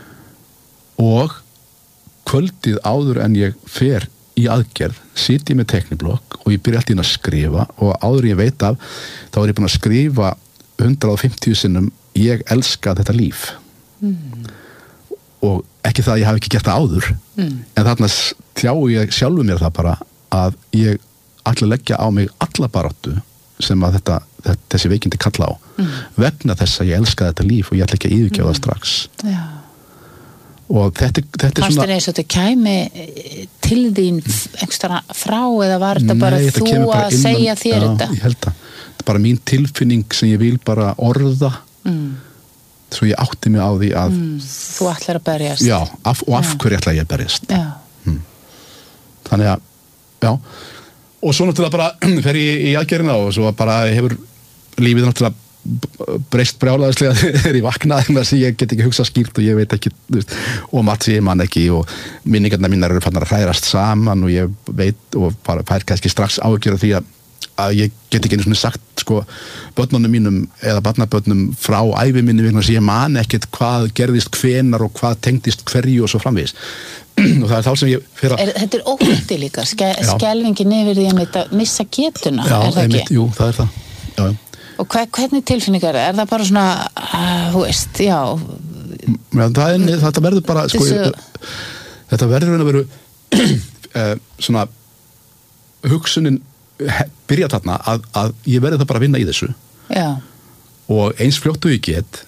og kvöldið áður en ég fer í aðgerð sit ég með teikniblokk og ég byrja alltaf inn að skrifa og áður ég veit af þá er ég búin að skrifa hundrað og fimmtíu sinnum ég elska þetta líf mm. og ekki það að ég hafi ekki gert það áður mm. en þarna tjái ég sjálfu mér það bara að ég ætla að leggja á mig alla baráttu sem að þetta, þetta þessi veikindi kalla á mm. vegna þess að ég elska þetta líf og ég ætla ekki að yfirgefa það mm. strax Já. og þetta, þetta er Fannst svona þér eins og þetta kæmi til þín einhverja frá eða var þetta Nei, bara þetta þú bara að innan, segja þér já, þetta? Ég held það, þetta er bara mín tilfinning sem ég vil bara orða mm. svo ég átti mig á því að mm. þú ætlar að berjast já, af, og af já. hverju ætla ég að berjast hmm. þannig að já, og svo náttúrulega bara fer ég í aðgerðina og svo bara hefur lífið náttúrulega breyst brjálæðislega þegar ég vaknaði þannig að ég get ekki hugsað skýrt og ég veit ekki veist, og mat sem ég man ekki og minningarna mínar eru fannar að hrærast saman og ég veit og bara fær kannski strax áhyggjur af því að að ég get ekki einu svona sagt sko börnunum mínum eða barnabörnum frá ævi minni vegna sem ég man ekkert hvað gerðist hvenar og hvað tengdist hverju og svo framvegis og það er þá sem ég fyrir að er, Þetta er óhundi líka, Ske, skelvingin yfir því að missa getuna já, er það einmitt, ekki? Jú, það er það já, já. Og hver, hvernig tilfinningar er það bara svona uh, þú veist, já Já, það er, þetta verður bara sko, Þessu... þetta verður að veru uh, svona hugsunin byrja þarna að, að ég verði það bara að vinna í þessu Já. og eins fljótt og ég get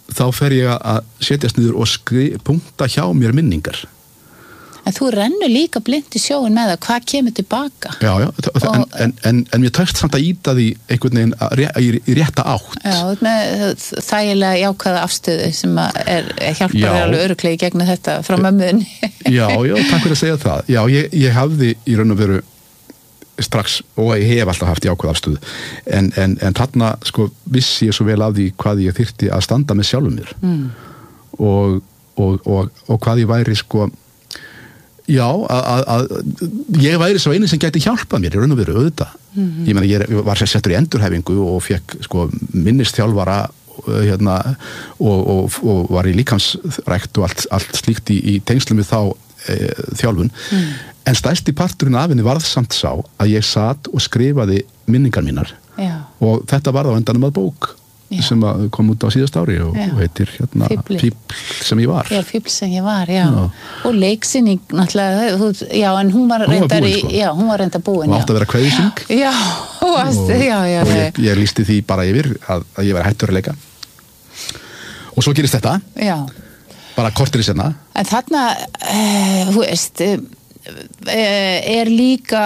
þá fer ég að setjast niður og skri, punkta hjá mér minningar. En þú rennur líka blind í sjóin með það, hvað kemur tilbaka? Já, já, og, en, en, en, en mér tekst samt að íta því einhvern veginn að, í, í rétta átt. Já, með þægilega jákvæða afstöðu sem er hjálpar alveg örugglega í gegnum þetta frá mömmuðinni. Já, já, takk fyrir að segja það. Já, ég, ég hafði í raun og veru strax, og ég hef alltaf haft jákvæða afstöðu, en, en, en þarna sko vissi ég svo vel af því hvað ég þyrfti að standa með sjálfum mér mm. og, og, og, og hvað ég væri sko Já, að, að ég væri svo eini sem gæti hjálpað mér í raun og veru auðvitað. Mm-hmm. Ég meina, ég var settur í endurhæfingu og fekk sko minnisþjálfara hérna, og, og, og var í líkamsrækt og allt, allt slíkt í, í tengslum við þá e, þjálfun. Mm. En stærsti parturinn af henni varð samt sá að ég sat og skrifaði minningar mínar. Já. Og þetta varð á endanum að bók. Já. Sem kom út á síðast ári og, og heitir hérna Fíbl sem ég var. Já, Fíbl sem ég var, já. já. Og leiksinning náttúrulega, já, en hún var reyndar í, sko. Já, hún var reyndar búin, já. Hún átti að vera kveðising. Já, varst, já, já. Og ég, ég lísti því bara yfir að, að ég var hættur að leika. Og svo gerist þetta. Já. Bara kortir í senna. En þarna, uh, þú veist, uh, er líka,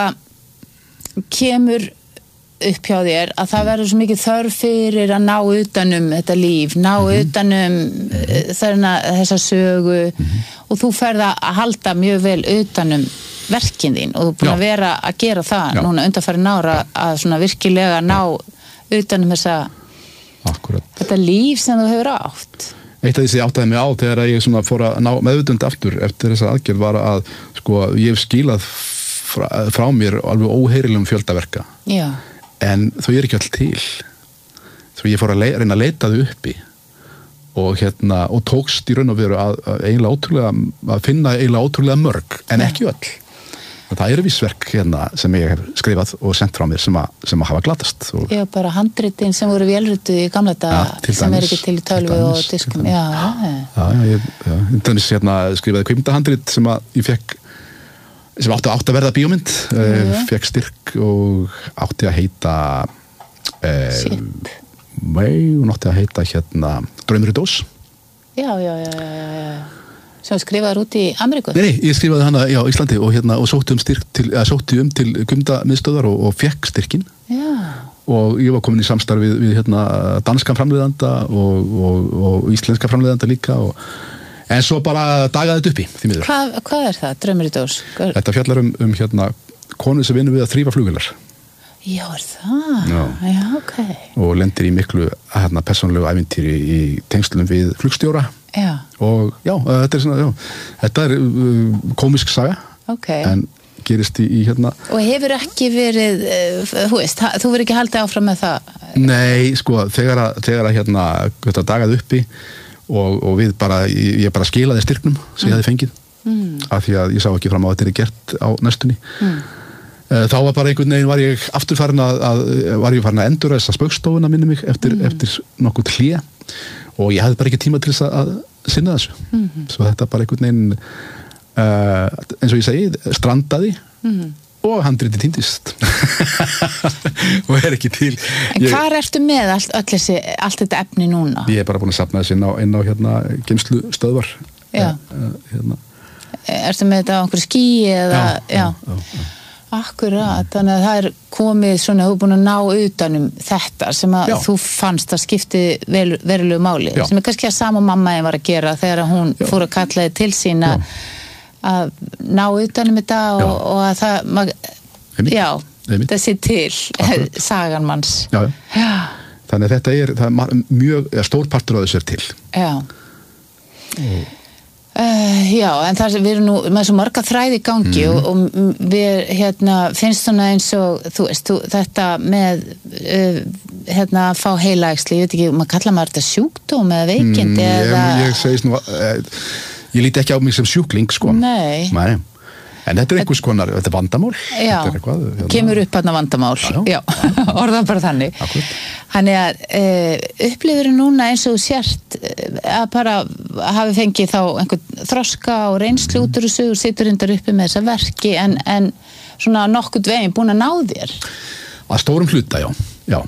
kemur upp hjá þér að það verður svo mikið þörf fyrir að ná utanum þetta líf, ná mm-hmm. utanum mm-hmm. þarna, þessa sögu mm-hmm. og þú ferð að halda mjög vel utanum verkin þín og þú er búin Já. Að vera að gera það Já. Núna undanfarin ára að svona virkilega ná utanum þessa Akkurat. Þetta líf sem þú hefur átt. Eitt af því sem ég áttaði mig á þegar ég svona fór að ná meðvitund aftur eftir þessa aðgerð var að sko, ég hef skilað frá, frá mér alveg óheyrilegum fjöldaverka. Já. En þau er ekki all til. Svo ég fór að leita, reyna að leita þau uppi og, hérna, og tókst í raun og veru að, að, eiginlega ótrúlega, að finna eiginlega ótrúlega mörg, en ekki öll. Og það eru vissverk hérna, sem ég hef skrifað og sendt frá mér sem að, sem að hafa glatast. Og... Já, bara handritin sem voru vélrituð í gamla daga ja, sem er ekki til í tölvu og diskum. Já, já, já, ég, já. Þannig hérna, skrifaði kvikmyndahandrit sem að ég fekk sem átti, átti að verða bíómynd, uh, fekk styrk og átti að heita uh, nei, hún átti að heita hérna Draumur í dós. Já, já, já, já, já. Sem skrifaður út í Ameríku? Nei, nei, ég skrifaði hana í Íslandi og, hérna, og sótti um styrk til, eða sótti um til kvikmyndamiðstöðvar og, og fekk styrkin. Já. Og ég var komin í samstarf við, við hérna, danskan framleiðanda og, og, og íslenska framleiðanda líka og en svo bara dagaði þetta uppi, því miður. Hvað, hvað er það, Draumur í dós? Hvað... Þetta fjallar um, um hérna, konu sem vinnur við að þrífa flugvélar. Já, er það? Já, já ok. Og lendir í miklu hérna, persónulegu ævintýri í tengslum við flugstjóra. Já. Og já, þetta er svona, já, þetta er uh, komisk saga. Ok. En gerist í, í hérna... Og hefur ekki verið, uh, þú veist, þú verður ekki haldið áfram með það? Nei, sko, þegar að, þegar að hérna, þetta dagaði uppi Og, og við bara, ég bara skilaði styrknum sem ég hefði fengið mm. af því að ég sá ekki fram á að þetta er gert á næstunni mm. þá var bara einhvern veginn var ég aftur farin að, að var ég farin að endur þessa spaukstofuna minni mig eftir, mm. eftir nokkuð hlé og ég hefði bara ekki tíma til þess að sinna þessu mm. svo þetta bara einhvern veginn uh, eins og ég segi, strandaði mm. og handriti týndist og er ekki til En ég, hvar ertu með allt, öll þessi, allt þetta efni núna? Ég er bara búin að safna þessi inn á, inn á hérna, geymslu stöðvar Já eh, hérna. Ertu með þetta á einhverju skýi eða Já, já. já, já. Akkurat, þannig að það er komið svona, þú er búin að ná utanum þetta sem að já. Þú fannst að skipti vel, verulegu máli já. Sem er kannski að sama mamma en var að gera þegar hún já. Fór að kalla þið til sín að að ná utanum þetta og, og að það mag, já, þessi til sagan manns já, já. Já. Þannig að þetta er, er mjög stór partur af þessu er til Já og... uh, Já, en það er við erum nú með svo marga þræði í gangi mm. og, og við hérna, finnst svona eins og þú veist, þú, þetta með uh, hérna að fá heilaæxli ég veit ekki, maður kalla maður þetta sjúkdóm eða veikindi mm, eða Ég, ég segist nú uh, Ég líti ekki á mig sem sjúkling, sko. Nei. Nei. En þetta er einhvers konar, þetta er vandamál. Já, þetta er eitthvað, hérna... kemur upp þarna vandamál. Já, já. já. Orðan bara þannig. Akkurat. Þannig að uh, upplifir núna eins og sért að bara hafi fengið þá einhvern þroska og reynslu út úr þessu og situr reyndar uppi með þessa verki en, en svona nokkurt veginn búin að ná þér. Að stórum hluta, já. Já.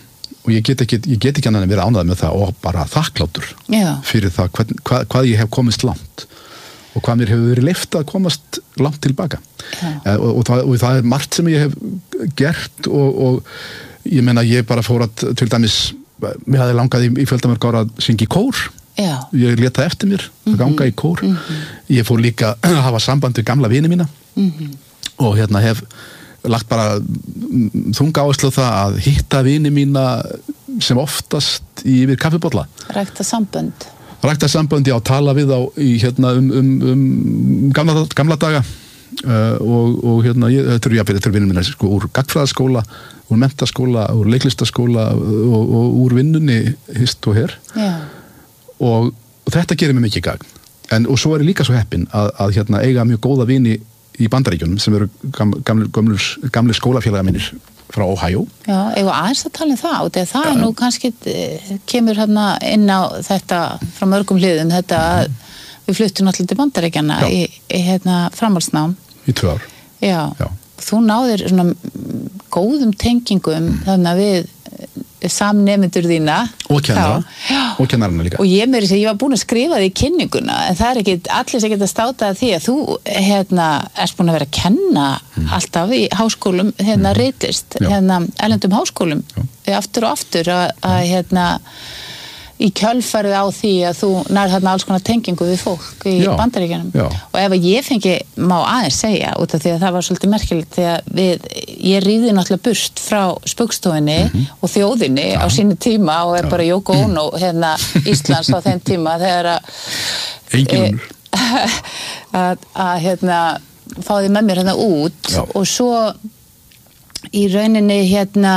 og ég get ekki, ég get ekki annað en verið ánægður með það og bara þakklátur Já. fyrir það hvað, hvað, hvað ég hef komist langt og hvað mér hefur verið leyft að komast langt tilbaka uh, og, og, það, og það er margt sem ég hef gert og, og ég meina ég bara fór að til dæmis, mér hafði langað í, í fjöldamörg ára að syngja í kór Já. Ég lét það eftir mér að ganga í kór mm-hmm. Ég fór líka að hafa samband við gamla vini mína mm-hmm. og hérna hef lagt bara þunga áherslu á það að hitta vini mína sem oftast yfir kaffibolla Rækta sambönd Rækta sambönd, já, tala við á í, hérna, um, um, um gamla, gamla daga uh, og, og hérna, ég, þetta eru jáfnir, þetta eru vinur mína sko, úr gagnfræðaskóla, úr menntaskóla úr leiklistaskóla og, og úr vinnunni hist og her Já Og, og þetta gerir mér mikið gagn en, og svo er ég líka svo heppinn að, að hérna, eiga mjög góða vini í Bandaríkjunum sem eru gam, gamli, gamli, gamli skólafélaga mínir frá Ohio Já, ég var aðeins að tala um það og það er nú kannski kemur hérna inn á þetta frá mörgum hliðum þetta að við fluttum náttúrulega til Bandaríkjana í, í hérna framhaldsnám í tvö ár Já, Já. Þú náðir svona góðum tengingum mm. þannig að við samnemendur þína og kennara og kennarana líka og ég meiri sem ég var búin að skrifa því í kynninguna en það er ekki allir sem geta státað því að þú hérna erst búin að vera að kenna mm. alltaf í háskólum hérna mm. ritlist hérna erlendum háskólum Já. aftur og aftur að, að hérna í kjölfarið á því að þú nær þarna alls konar tengingu við fólk í Já. Bandaríkjunum Já. og ef ég fengi má aðeins segja út af því að það var svolítið merkilegt því að við, ég ríði náttúrulega burt frá spugstofinni mm-hmm. og þjóðinni Já. Á sínu tíma og er Já. Bara Yoko Ono hérna Íslands á þeim tíma þegar að Engin að, að hérna fá því með mér hérna út Já. Og svo í rauninni hérna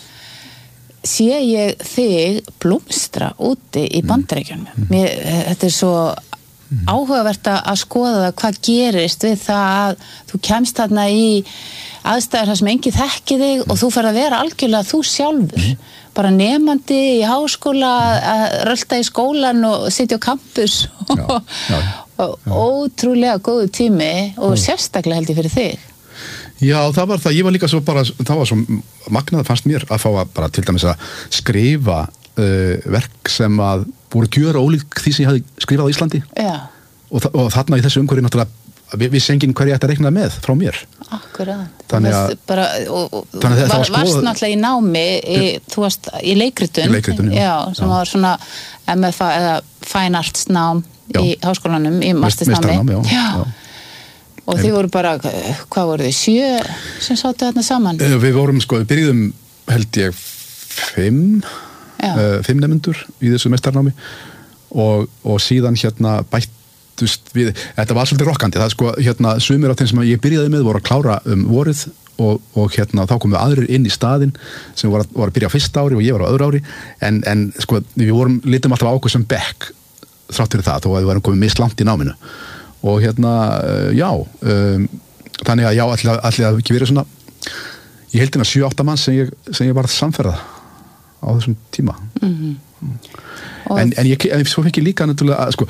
sé ég þig blómstra úti í Bandaríkjunum. Mér, þetta er svo áhugavert að skoða það hvað gerist við það að þú kemst þarna í aðstæður þar sem enginn þekki þig og þú fer að vera algjörlega þú sjálfur. Bara nemandi í háskóla að rölda í skólan og sitja á campus já, já, já. og ótrúlega góðu tími og sérstaklega held ég fyrir þig. Já, það var það, ég var líka svo bara, það var svo magnað fannst mér að fá að bara til dæmis að skrifa uh, verk sem að voru gjöra ólík því sem ég hafði skrifað á Íslandi Já. Og, og þarna í þessu umhverfi náttúrulega við, við sengin hverja ætti að reikna með frá mér. Akkurat. Þannig að, bara, og, og, þannig að það var skoðað. Varst náttúrulega í námi, í, þú varst í leikritun. Í leikritun, já. Já, sem já. Var svona M F A eða Fine Arts nám já. Í háskólanum, í mastersnámi. Já, já. já. Og þið voru bara, hvað voru þið, sjö sem sáttu þarna saman? Við vorum, sko, við byrjuðum, held ég, fimm, uh, fimm nemendur í þessu meistarnámi og, og síðan hérna bættust við, þetta var svolítið rokkandi, það er sko, hérna, sumir af þeim sem ég byrjaði með voru að klára um vorið og, og hérna, þá komum við aðrir inn í staðinn sem voru að, voru að byrja á fyrsta ári og ég var á öðru ári, en, en sko, við vorum, litum alltaf á okkur sem bekk þrátt fyrir það, þó að við varum komið mislangt í náminu. Og hérna, já, um, þannig að já, allir, allir að ekki verið svona, ég held hérna sjö átta mann sem ég, sem ég var samferða á þessum tíma. Mm-hmm. En, en ég, en svo fekk ég líka náttúrulega, sko,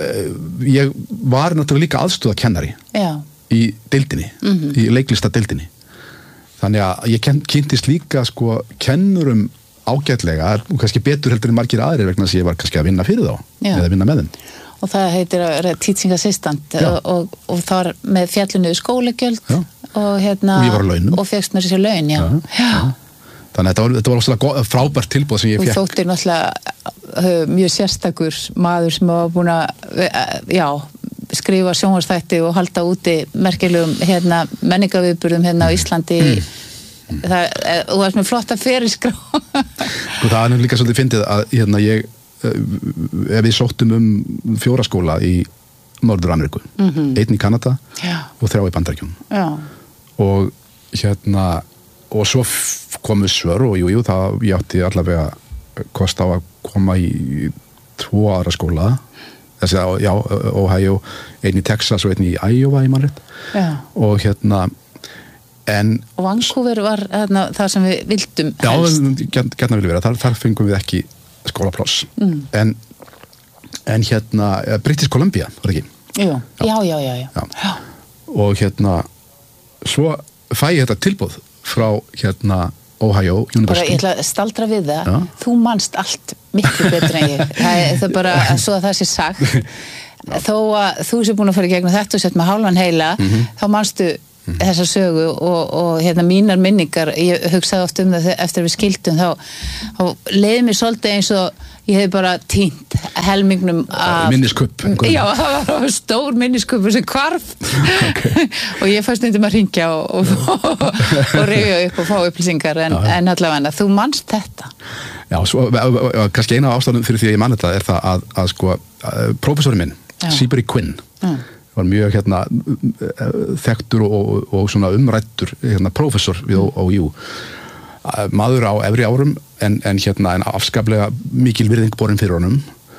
ég var náttúrulega líka aðstöða kennari já. Í deildinni, mm-hmm. í leiklista deildinni. Þannig að ég kynntist líka, sko, kennurum ágætlega, kannski betur heldur en margir aðrir vegna þess að ég var kannski að vinna fyrir þá, já. Eða vinna með þeim. Og það heitir teaching assistant og, og, og það var með fjallinu skólagjöld og hérna og, og fegst mér sér laun, já. Já. Já. Þannig að þetta var, þetta var óslega frábært tilboð sem ég fekk. Og þóttir náttúrulega mjög sérstakur maður sem var búin að já, skrifa sjónvarpsþætti og halda úti merkilegum hérna, menningarviðburðum hérna á Íslandi. Mm. Það, þú varst með flotta ferilskrá. Sko það er líka svolítið fyndið að hérna ég ef við sóttum um fjóraskóla í Norður-Ameríku, mm-hmm. einn í Kanada Já. Og þrjá í Bandaríkjunum og hérna og svo komu svör og jú, jú það ég átti allavega kost á að koma í tvo aðra skóla þessi að, já, Ohio, einn í Texas og einn í Iowa í mannrétt og hérna en og Vancouver var þarna, það sem við vildum helst. Já, gætna vilja vera, þar, þar fengum við ekki skólapláss mm. en, en hérna British Columbia, var ekki? Jú. Já, já, já, já. já. já. Og hérna svo fæ ég þetta tilboð frá hérna Ohio University. Bara ég ætla að staldra við það, ja. Þú manst allt miklu betur en ég. Það er það bara svo að það sé sagt. Þó að þú sé búin að fara í gegnum þetta og sett með hálfan heila, mm-hmm. þá manstu mm-hmm. þessa sögu og, og hérna mínar minningar, ég hugsaði oft um það eftir við skildum, þá, þá leiði mér svolítið eins og ég hef bara týnt helmingnum af... Minniskupp. Já, það var stór minniskuppur sem hvarf okay. og ég fannst stundum að hringja og, og, og rifja upp og fá upplýsingar en, já, en allavega, þú manst þetta. Já, svo, kannski eina ástæðum fyrir því að ég man þetta er það að, að sko, prófessorinn minn, Seabury Quinn, já. Var mjög hérna þekktur og, og, og svona umrættur hérna, prófessor við mm. ó jú. Maður á efri árum en, en hérna en afskaplega mikil virðing borin fyrir honum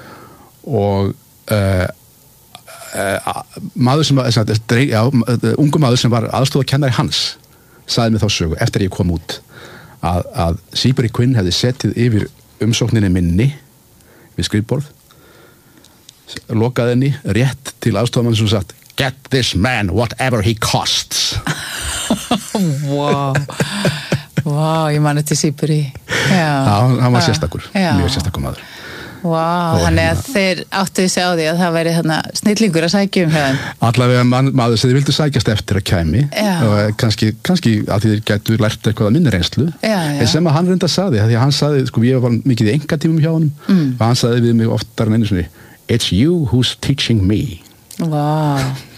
og uh, uh, maður sem var já, ungu maður sem var aðstofakennari hans sagði mér þá sögu eftir ég kom út að, að Seabury Quinn hefði setið yfir umsókninni minni við skrifborð lokaði henni rétt til aðstofamann sem sagt get this man whatever he costs. Wow. Vá, ég man þetta Seabury. Já, hann var sérstakur, mjög sérstakur maður. Vá, þannig að þeir áttu sig á því að það væri þarna snillingur að sækja um hérna. Allavega man, maður sem þið vildu sækjast eftir að kæmi og kannski, kannski að þið gætu lært eitthvað að minni reynslu. Já, já. En sem að hann reynda sagði, því að hann sagði, sko, ég var mikið í engatímum hjá honum mm. og hann sagði við mig oftar en einu sinni it's you who's teaching me. Vá,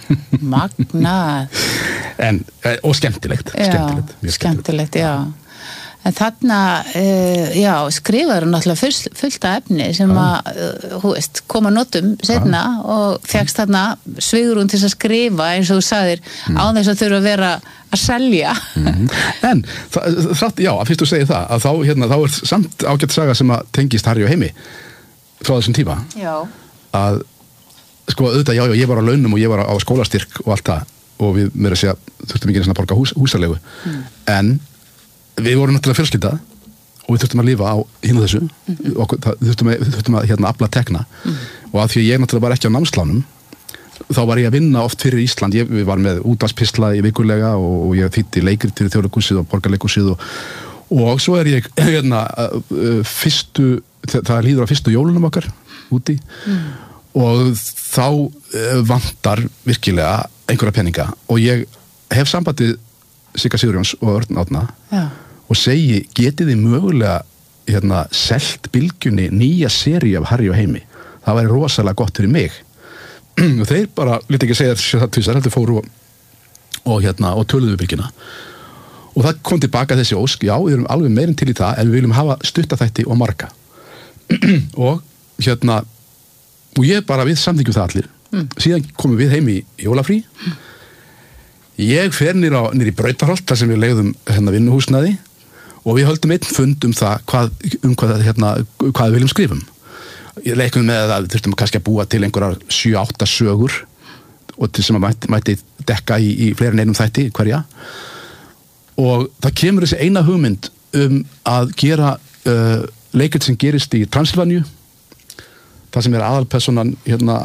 magnað. En, og skemmtilegt, já, skemmtilegt, skemmtilegt, skemmtilegt, já. En þarna, uh, já, skrifaður náttúrulega fullt, fullt af efni sem að, uh, hú veist, koma notum setna já. Og fékkst þarna svigrúm til að skrifa eins og þú sagðir mm. á þess að þurfa að vera að selja. Mm. En, það, já, fyrst þú segir það, að þá, hérna, þá er samt ágætt saga sem að tengist Harry og Heimi frá þessum tíma. Já. Að, sko, auðvitað, já, já, ég var á launum og ég var á skólastyrk og allt það og við, mér að segja, þurftum ekki að borga hús, húsalegu mm. en við vorum náttúrulega fjölskylda og við þurftum að lifa á hinn og þessu mm-hmm. og það, þurftum að, þurftum að hérna, afla tekna mm. og að því að ég náttúrulega var ekki á námslánum þá var ég að vinna oft fyrir Ísland ég var með útvarpspistla í vikulega og, og ég þýddi leikrit fyrir Þjóðleikhúsið og Borgarleikhúsið og, og svo er ég hérna, fyrstu, það líður á fyrstu jólunum okkar úti mm. og þá vantar virkilega einhverja peninga og ég hef sambandið Sigga Sigurjóns og Örn Árna já. Og segi, getið þið mögulega hérna, selt bylgjunni nýja seri af Harry og Heimi það væri rosalega gott fyrir mig og þeir bara, lítið ekki segja það tvisar, heldur fóru og, og, hérna, og töluðu við bylgjuna og það kom tilbaka þessi ósk, já, við erum alveg meirinn til í það en við viljum hafa stuttaþætti og marga og hérna og ég bara við samþykjum það allir mm. síðan komum við heim í jólafrí mm. ég fer nýr, á, nýr í Brautarholt þar sem við legðum hérna vinnuhúsnaði og við höldum einn fund um það hvað, um hvað, hérna, hvað við viljum skrifum ég leikum með að við þurftum kannski að búa til einhverjar sjö átta sögur og til sem að mætti, mætti dekka í, í fleiri en einum þætti hverja og það kemur þessi eina hugmynd um að gera uh, leikrit sem gerist í Transylvaníu það sem er aðalpersonan hérna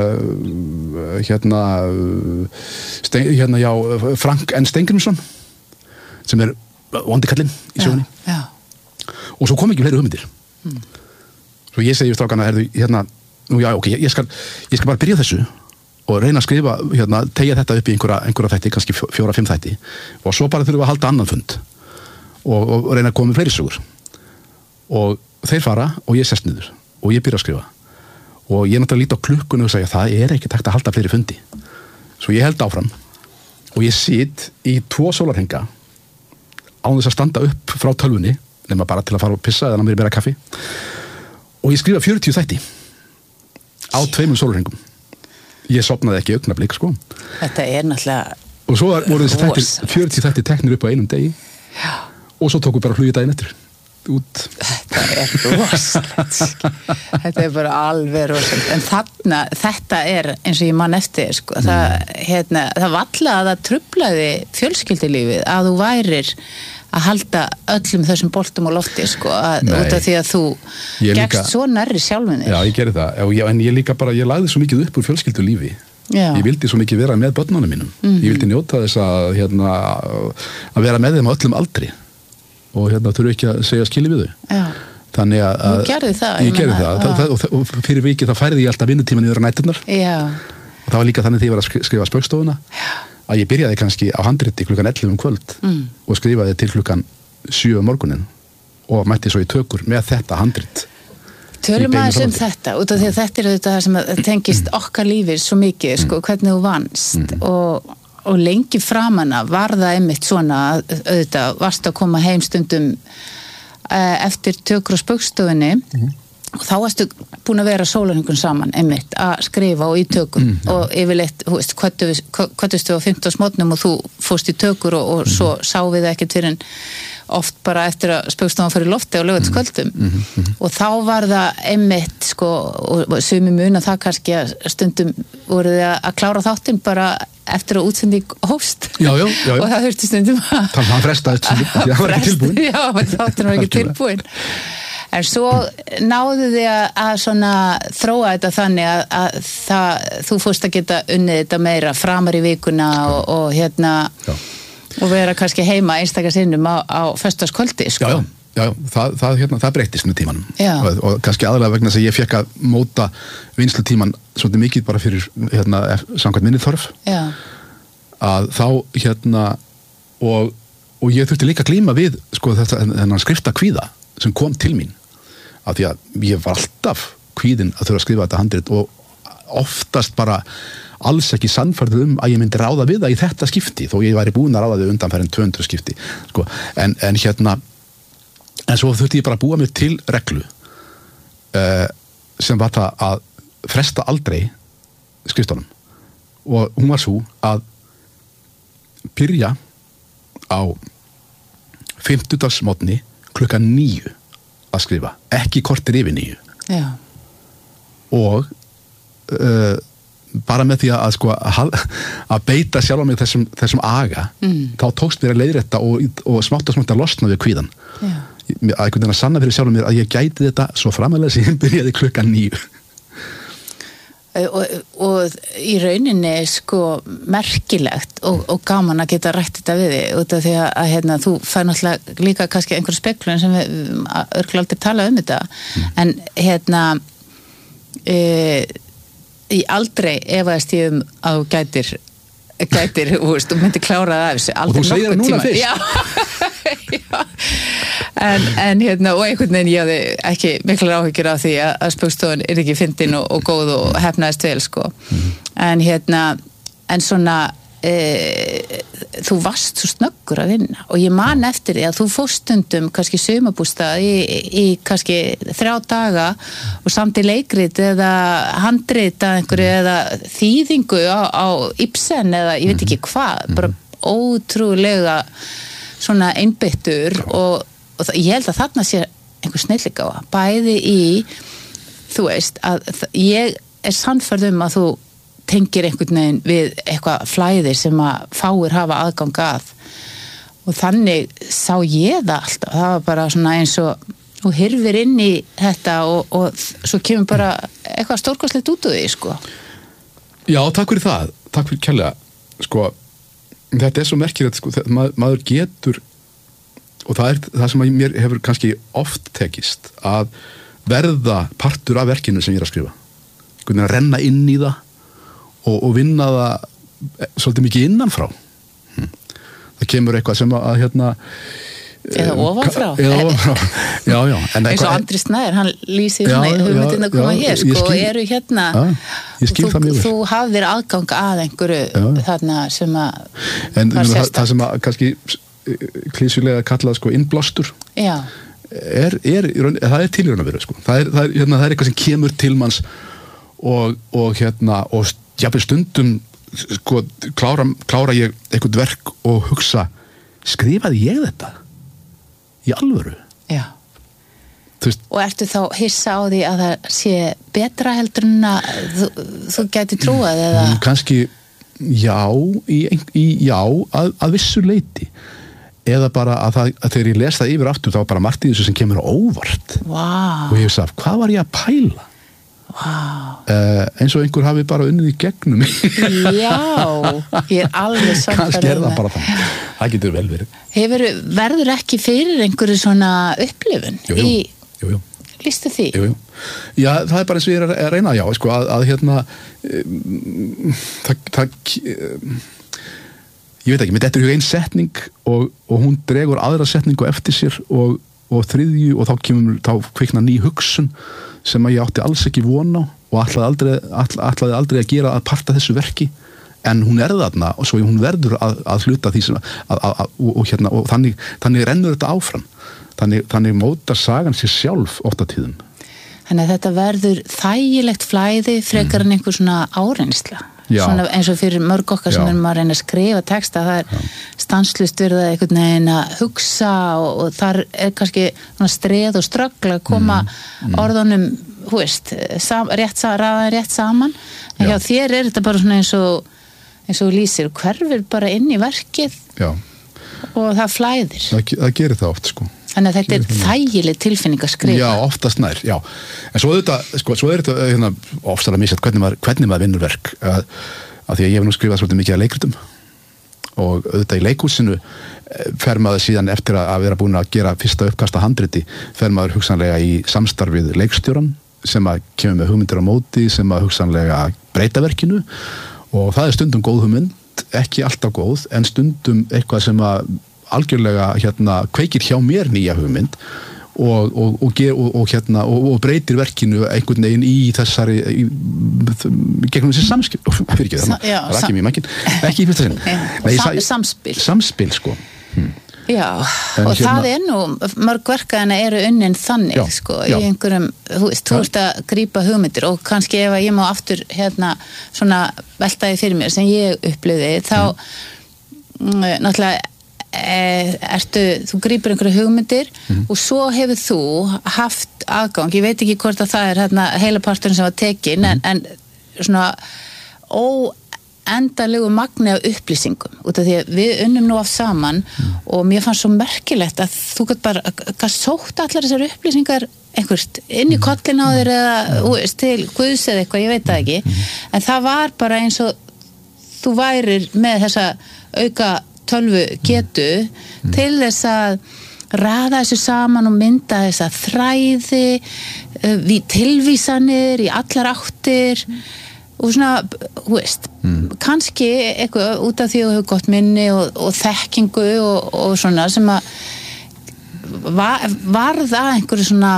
uh, hérna Stein, hérna já Frank N. Steingrímsson sem er vondikallinn í sögunni já, já. Og svo kom ekki fleiri hugmyndir mm. svo ég segi við strákana hérna, nú já ok, ég skal, ég skal bara byrja þessu og reyna að skrifa hérna, tegja þetta upp í einhverja, einhverja þætti, kannski fjóra, fimm þætti og svo bara þurfum við að halda annan fund og, og reyna að koma með fleiri sögur og þeir fara og ég sest niður og ég byrja að skrifa og ég náttúrulega líti á klukkunni og segja það er ekki takt að halda fleiri fundi svo ég held áfram og ég sit í tvo sólarhringa án þess að standa upp frá tölvunni nema bara til að fara og pissa eða ná mér meira kaffi og ég skrifa fjörutíu þætti á tveimur sólarhringum ég sofnaði ekki augnablik sko þetta er náttúrulega og svo voru þessi þættir, fjörutíu þætti teknir upp á einum degi já. Og svo tókum við bara flugið daginn eftir út. Þetta er rosalegt þetta er bara alveg rosalegt en þarna, þetta er eins og ég man eftir sko, mm. það, hérna, það valla að það truflaði fjölskyldulífið að þú værir að halda öllum þessum boltum á lofti sko, að, út af því að þú gekkst svo nærri sjálfinni. Já, ég gerði það og ég, en ég líka bara, ég lagði svo mikið upp úr fjölskyldulífi Já. Ég vildi svo mikið vera með börnunum mínum mm-hmm. ég vildi njóta þess að, hérna, að vera með þeim á öllum aldri og hérna þurfu ekki að segja skilið við þau. Já. Þannig að... Þú gerði það. Ég gerði það, það, það og, og fyrir vikið þá færði ég alltaf vinnutíma niður á næturnar. Já. Og það var líka þannig þegar ég var að skrifa Spaugstofuna að ég byrjaði kannski á handriti klukkan ellefu um kvöld mm. og skrifaði til klukkan sjö um morgunin og mætti svo í tökur með þetta handrit. Tölum aðeins um þetta, út af því að þetta er auðvitað sem tengist okkar lífið svo mikið, sko, hvernig þú vannst mm. og, og lengi framanna var það einmitt svona auðvitað, varst að koma heim stundum eftir tökur á Spaugstofunni mm. og þá varstu búin að vera sólarhringun saman einmitt að skrifa og í tökur mm, og yfirleitt, þú veist, kvöttust við á fimmta smótnum og þú fórst í tökur og, og mm. svo sá við það ekkert fyrir en oft bara eftir að Spaugstofan fyrir lofti á laugardagskvöldum mm, mm, mm. og þá var það einmitt sko, og sumi mun að það kannski að stundum voru þið að klára þáttinn bara eftir að útsending hófst já, já, já, já. og það þurfti stundum að þannig að hann frestaðist því það var ekki tilbúin já, þátturinn var ekki tilbúin en svo náðu þið að, að svona þróa þetta þannig að, að það, þú fórst að geta unnið þetta meira framar í vikuna og, og hérna já. og vera kannski heima einstakar sinnum á, á föstudagskvöldi sko. Já, já, já það, það, hérna, það breyttist með tímanum og, og kannski aðalega vegna þess að ég fekk að móta vinslutíman svolítið mikið bara fyrir hérna, samkvæmt minni þörf já. Að þá hérna og, og ég þurfti líka að glíma við sko þetta þennan skrifta kvíða sem kom til mín af því að ég var alltaf kvíðinn að þurfa að skrifa þetta handrit og oftast bara alls ekki sannfærður um að ég myndi ráða við það í þetta skipti þó ég væri búin að ráða þau undanfærin tvö hundruð skipti sko. en, en hérna en svo þurfti ég bara að búa mér til reglu uh, sem var það að fresta aldrei skriftunum og hún var svo að byrja á fimmtudagsmorgni klukkan níu að skrifa, ekki kortir yfir níu já. Og uh, bara með því að, sko, að, að beita sjálf á mig þessum, þessum aga mm. þá tókst mér að leiðrétta og, og smátt og smátt að losna við kvíðan já. Að einhvern veginn að sanna fyrir sjálf á mér að ég gæti þetta svo framalega sem ég byrjaði klukkan níu og, og í rauninni sko merkilegt og, og gaman að geta rætt þetta við þig út af því að, að hérna, þú fær náttúrulega líka kannski einhverju speklun sem við örgulega aldrei tala um þetta mm. en hérna e, í aldrei efaðist ég um að þú gætir gætir, þú veist, þú myndir klára það af þessu og þú segir það núna fyrst já, já. En, en hérna, og einhvern veginn ég hafði ekki miklar áhyggjur af því að, að Spaugstofan er ekki fyndin og, og góð og hefnaðist vel sko mm. en hérna, en svona e, þú varst svo snöggur að vinna og ég man eftir því að þú fórst stundum kannski sumarbústað í, í kannski þrjá daga og samt í leikrit eða handrit að einhverju eða þýðingu á, á Ibsen eða ég veit ekki hvað, bara ótrúlega svona einbyttur og, og það, ég held að þarna sé einhver snillig á það, bæði í þú veist, að ég er sannfærð um að þú tengir einhvern veginn við eitthvað flæði sem að fáir hafa aðgang að og þannig sá ég það alltaf, það var bara svona eins og þú hirfir inn í þetta og, og svo kemur bara eitthvað stórkostlegt út úr því sko. Já, takk fyrir það, takk fyrir kærlega sko, þetta er svo merkilegt sko, mað, maður getur og það er það sem mér hefur kannski oft tekist að verða partur af verkinu sem ég er að skrifa hvernig að renna inn í það og, og vinna það svolítið mikið innanfrá hm. það kemur eitthvað sem að hérna eða ofanfrá eða ofanfrá, já, já eins og Andri Snær, hann lýsir svona hugmyndin að koma já, hér, sko, og eru hérna já, þú, þú hafðir aðgang að einhverju já. Þarna sem að en það, það sem að kannski klísulega kallað sko innblástur já. Er, er, það er til í raun að vera sko. það, er, það, er, hérna, það er eitthvað sem kemur til manns og, og hérna og jafnvel stundum sko, klára, klára ég eitthvað verk og hugsa, skrifaði ég þetta í alvöru já og ertu þá hissa á því að það sé betra heldur en að þú, þú gæti trúað eða kannski já í, í, já að, að vissu leyti eða bara að, það, að þegar ég les það yfir aftur þá var bara margt í þessu sem kemur á óvart wow. og ég veist að hvað var ég að pæla wow. Uh, eins og einhver hafi bara unnið í gegnum Já, ég er alveg sannfærð kannski er það bara það það getur vel verið Hefur, verður ekki fyrir einhverju svona upplifun jú, jú, í, jú, jú. Lýstu því? Jú, jú. Já, það er bara eins og ég er að reyna já, sko, að, að hérna um, það, það um, ég veit ekki, mér dettur í ein setning og, og hún dregur aðra setningu eftir sér og, og þriðju og þá kemur, þá kvikna ný hugsun sem að ég átti alls ekki von á og ætlaði aldrei, ætlaði aldrei að gera að parta þessu verki en hún er þarna og svo hún verður að, að hluta því sem að, að, að, og, og, hérna, og þannig, þannig rennur þetta áfram þannig, þannig mótar sagan sér sjálf oft á tíðum Þannig að þetta verður þægilegt flæði frekar en einhver svona áreynsla svona eins og fyrir mörg okkar sem erum að reyna að skrifa texta það er Já. stanslust verið að einhvern veginn að hugsa og, og þar er kannski streð og ströggl að koma mm. Mm. orðunum hú veist, sam, rétt, ræða rétt saman en hjá þér er þetta bara svona eins og eins og lýsir hverfur bara inn í verkið Já. og það flæðir það, það gerir það oft sko Þannig að þetta er þægileg tilfinning að skrifa. Já, oftast nær, já. En svo auðvitað, sko, svo er þetta hérna, ofsalega misjætt hvernig maður, hvernig maður vinnur verk. Að, að því að ég hef nú skrifað svolítið mikið að leikritum og auðvitað í leikhúsinu fer maður síðan eftir að vera búin að gera fyrsta uppkasta handriti, fer maður hugsanlega í samstarfið leikstjóran sem að kemur með hugmyndir á móti, sem að hugsanlega breyta verkinu og það er stundum góð hugmynd, ekki alltaf góð, en stundum eitthvað sem að algjörlega hérna kveikir hjá mér nýja hugmynd og, og, og, og, og, hérna, og, og breytir verkinu einhvern veginn í þessari í, gegnum þessi samskil fyrir ekki það, það er ekki mjög mækin ekki í fyrsta sinni Sam, samspil samspil sko hm. Já, en og hérna, það er nú mörg verkaðina eru unnin þannig já, sko, já. Í einhverjum, þú veist, þú ert að grípa hugmyndir og kannski ef ég má aftur hérna svona veltaði fyrir mér sem ég upplöði þá mm. náttúrulega ertu, þú grípur einhverju hugmyndir mm. og svo hefur þú haft aðgang, ég veit ekki hvort að það er hérna, heila parturinn sem var tekin mm. en, en svona óendalegu magni af upplýsingum út af því að við unnum nú af saman mm. og mér fannst svo merkilegt að þú gætt bara, hvað sótt allar þessar upplýsingar einhvert inn í kollin á þér eða mm. til Guðs eða eitthvað, ég veit það ekki mm. en það var bara eins og þú værir með þessa auka tölvu getu mm. til þess að raða þessu saman og mynda þess að þræði við tilvísanir í allar áttir mm. og svona, hú veist mm. kannski eitthvað út af því að þú hefur gott minni og, og þekkingu og, og svona sem að var, var það einhverju svona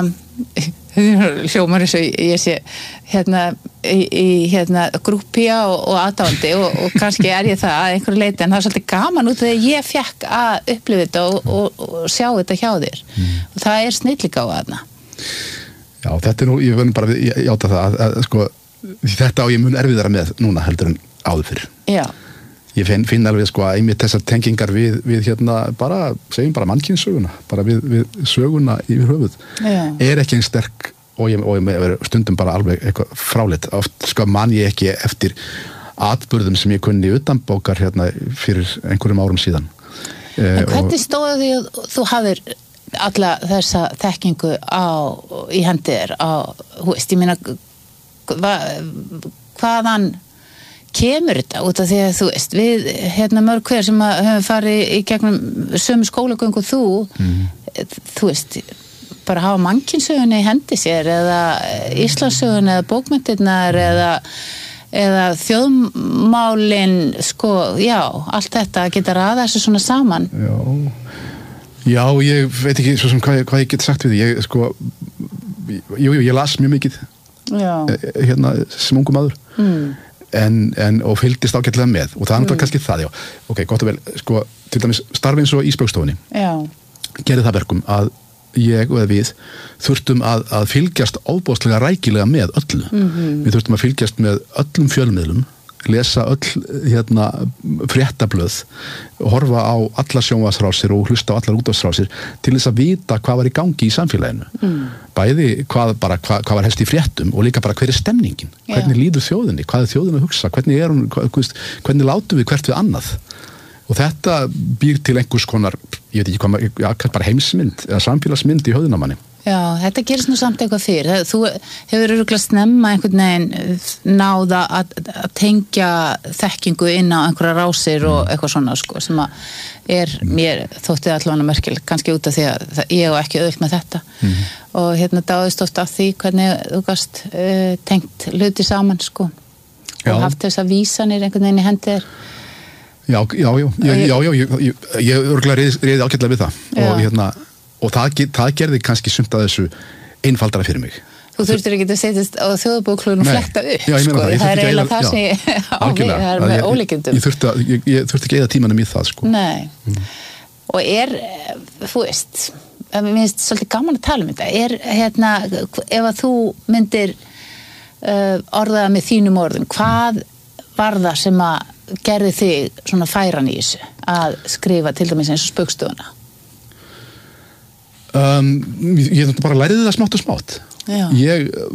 hljómar eins og ég sé hérna í, í hérna grúppía og, og aðdáandi og, og kannski er ég það að einhverju leiti en það er svolítið gaman út þegar ég fekk að upplifa þetta og, og, og sjá þetta hjá þér mm. og það er snilligáfa þarna Já, þetta er nú, ég verður bara að játa það að, að sko, þetta á ég mun erfiðara með núna heldur en áður fyrir Já Ég finn, finn alveg sko að einmitt þessar tengingar við, við hérna bara, segjum bara mannkynssöguna, bara við, við söguna yfir höfuð, Já. Er ekki einn sterk og ég, og ég stundum bara alveg eitthvað fráleitt, oft sko man ég ekki eftir atburðum sem ég kunni utanbókar hérna fyrir einhverjum árum síðan. En hvernig stóðu því að þú hafðir alla þessa þekkingu á, í hendir á, hú veist, ég meina hva, hvaðan kemur þetta út af því að þú veist við hérna mörg hver sem að höfum farið í gegnum sömu skólagöngu þú mm. þú veist bara hafa mannkynsögunni í hendi sér eða Íslandssögunni eða bókmenntirnar eða, eða þjóðmálin sko, já, allt þetta geta raða þessu svona saman Já, já ég veit ekki svo sem hvað, hvað ég get sagt við því ég sko, jú, jú, ég las mjög mikið já. hérna sem ungum maður mm. En, en, og fylgdist ágætlega með og það er náttúrulega mm. kannski það, já ok, gott og vel, sko, til dæmis starfi eins og í Spaugstofunni gerði það verkum að ég og við þurftum að, að fylgjast ofboðslega rækilega með öllu mm-hmm. við þurftum að fylgjast með öllum fjölmiðlum lesa öll hérna fréttablöð horfa á allar sjónvarpsrásir og hlusta á allar útvarpsrásir til þess að vita hvað var í gangi í samfélaginu mm. bæði hvað, bara, hvað, hvað var helst í fréttum og líka bara hver er stemningin hvernig yeah. líður þjóðinni, hvað er þjóðin að hugsa hvernig er hún, hvað, hvernig látum við hvert við annað og þetta býr til einhvers konar ég veit ekki hvað, já, bara heimsmynd eða samfélagsmynd í höfðunamanni Já, þetta gerist nú samt eitthvað fyrir. Þú hefur örugglega snemma einhvern veginn náða að, að tengja þekkingu inn á einhverja rásir og eitthvað svona sko, sem að er mér þótti allavega merkilegt, kannski út af því að það, ég hef ekki auðvitað með þetta mm. og hérna dáðist oft af því hvernig þú gast uh, tengt hluti saman sko já. Og haft þess að vísanir einhvern veginn í hendi þér. Já, já, já, já, já, já, ég, ég, ég örugglega reyði, reyði ágætlega við það já. og hérna og það, það gerði kannski sumt að þessu einfaldara fyrir mig. Þú þurftir ekki að setjast á þjóðarbókhlöðun og fletta upp, já, sko, það, það er eiginlega það sem ég á við, það er með ólíkindum. Ég, ég, þurfti að, ég, ég þurfti ekki eða tímanum í það, sko. Nei, mm. og er, þú veist, mér finnst svolítið gaman að tala um þetta, er, hérna, ef að þú myndir uh, orðaða með þínum orðum, hvað var það sem að gerði þig svona færan í þessu, að skrifa til dæmis eins og Spaugstofuna? Um, ég bara læriði það smátt og smátt. Já. Ég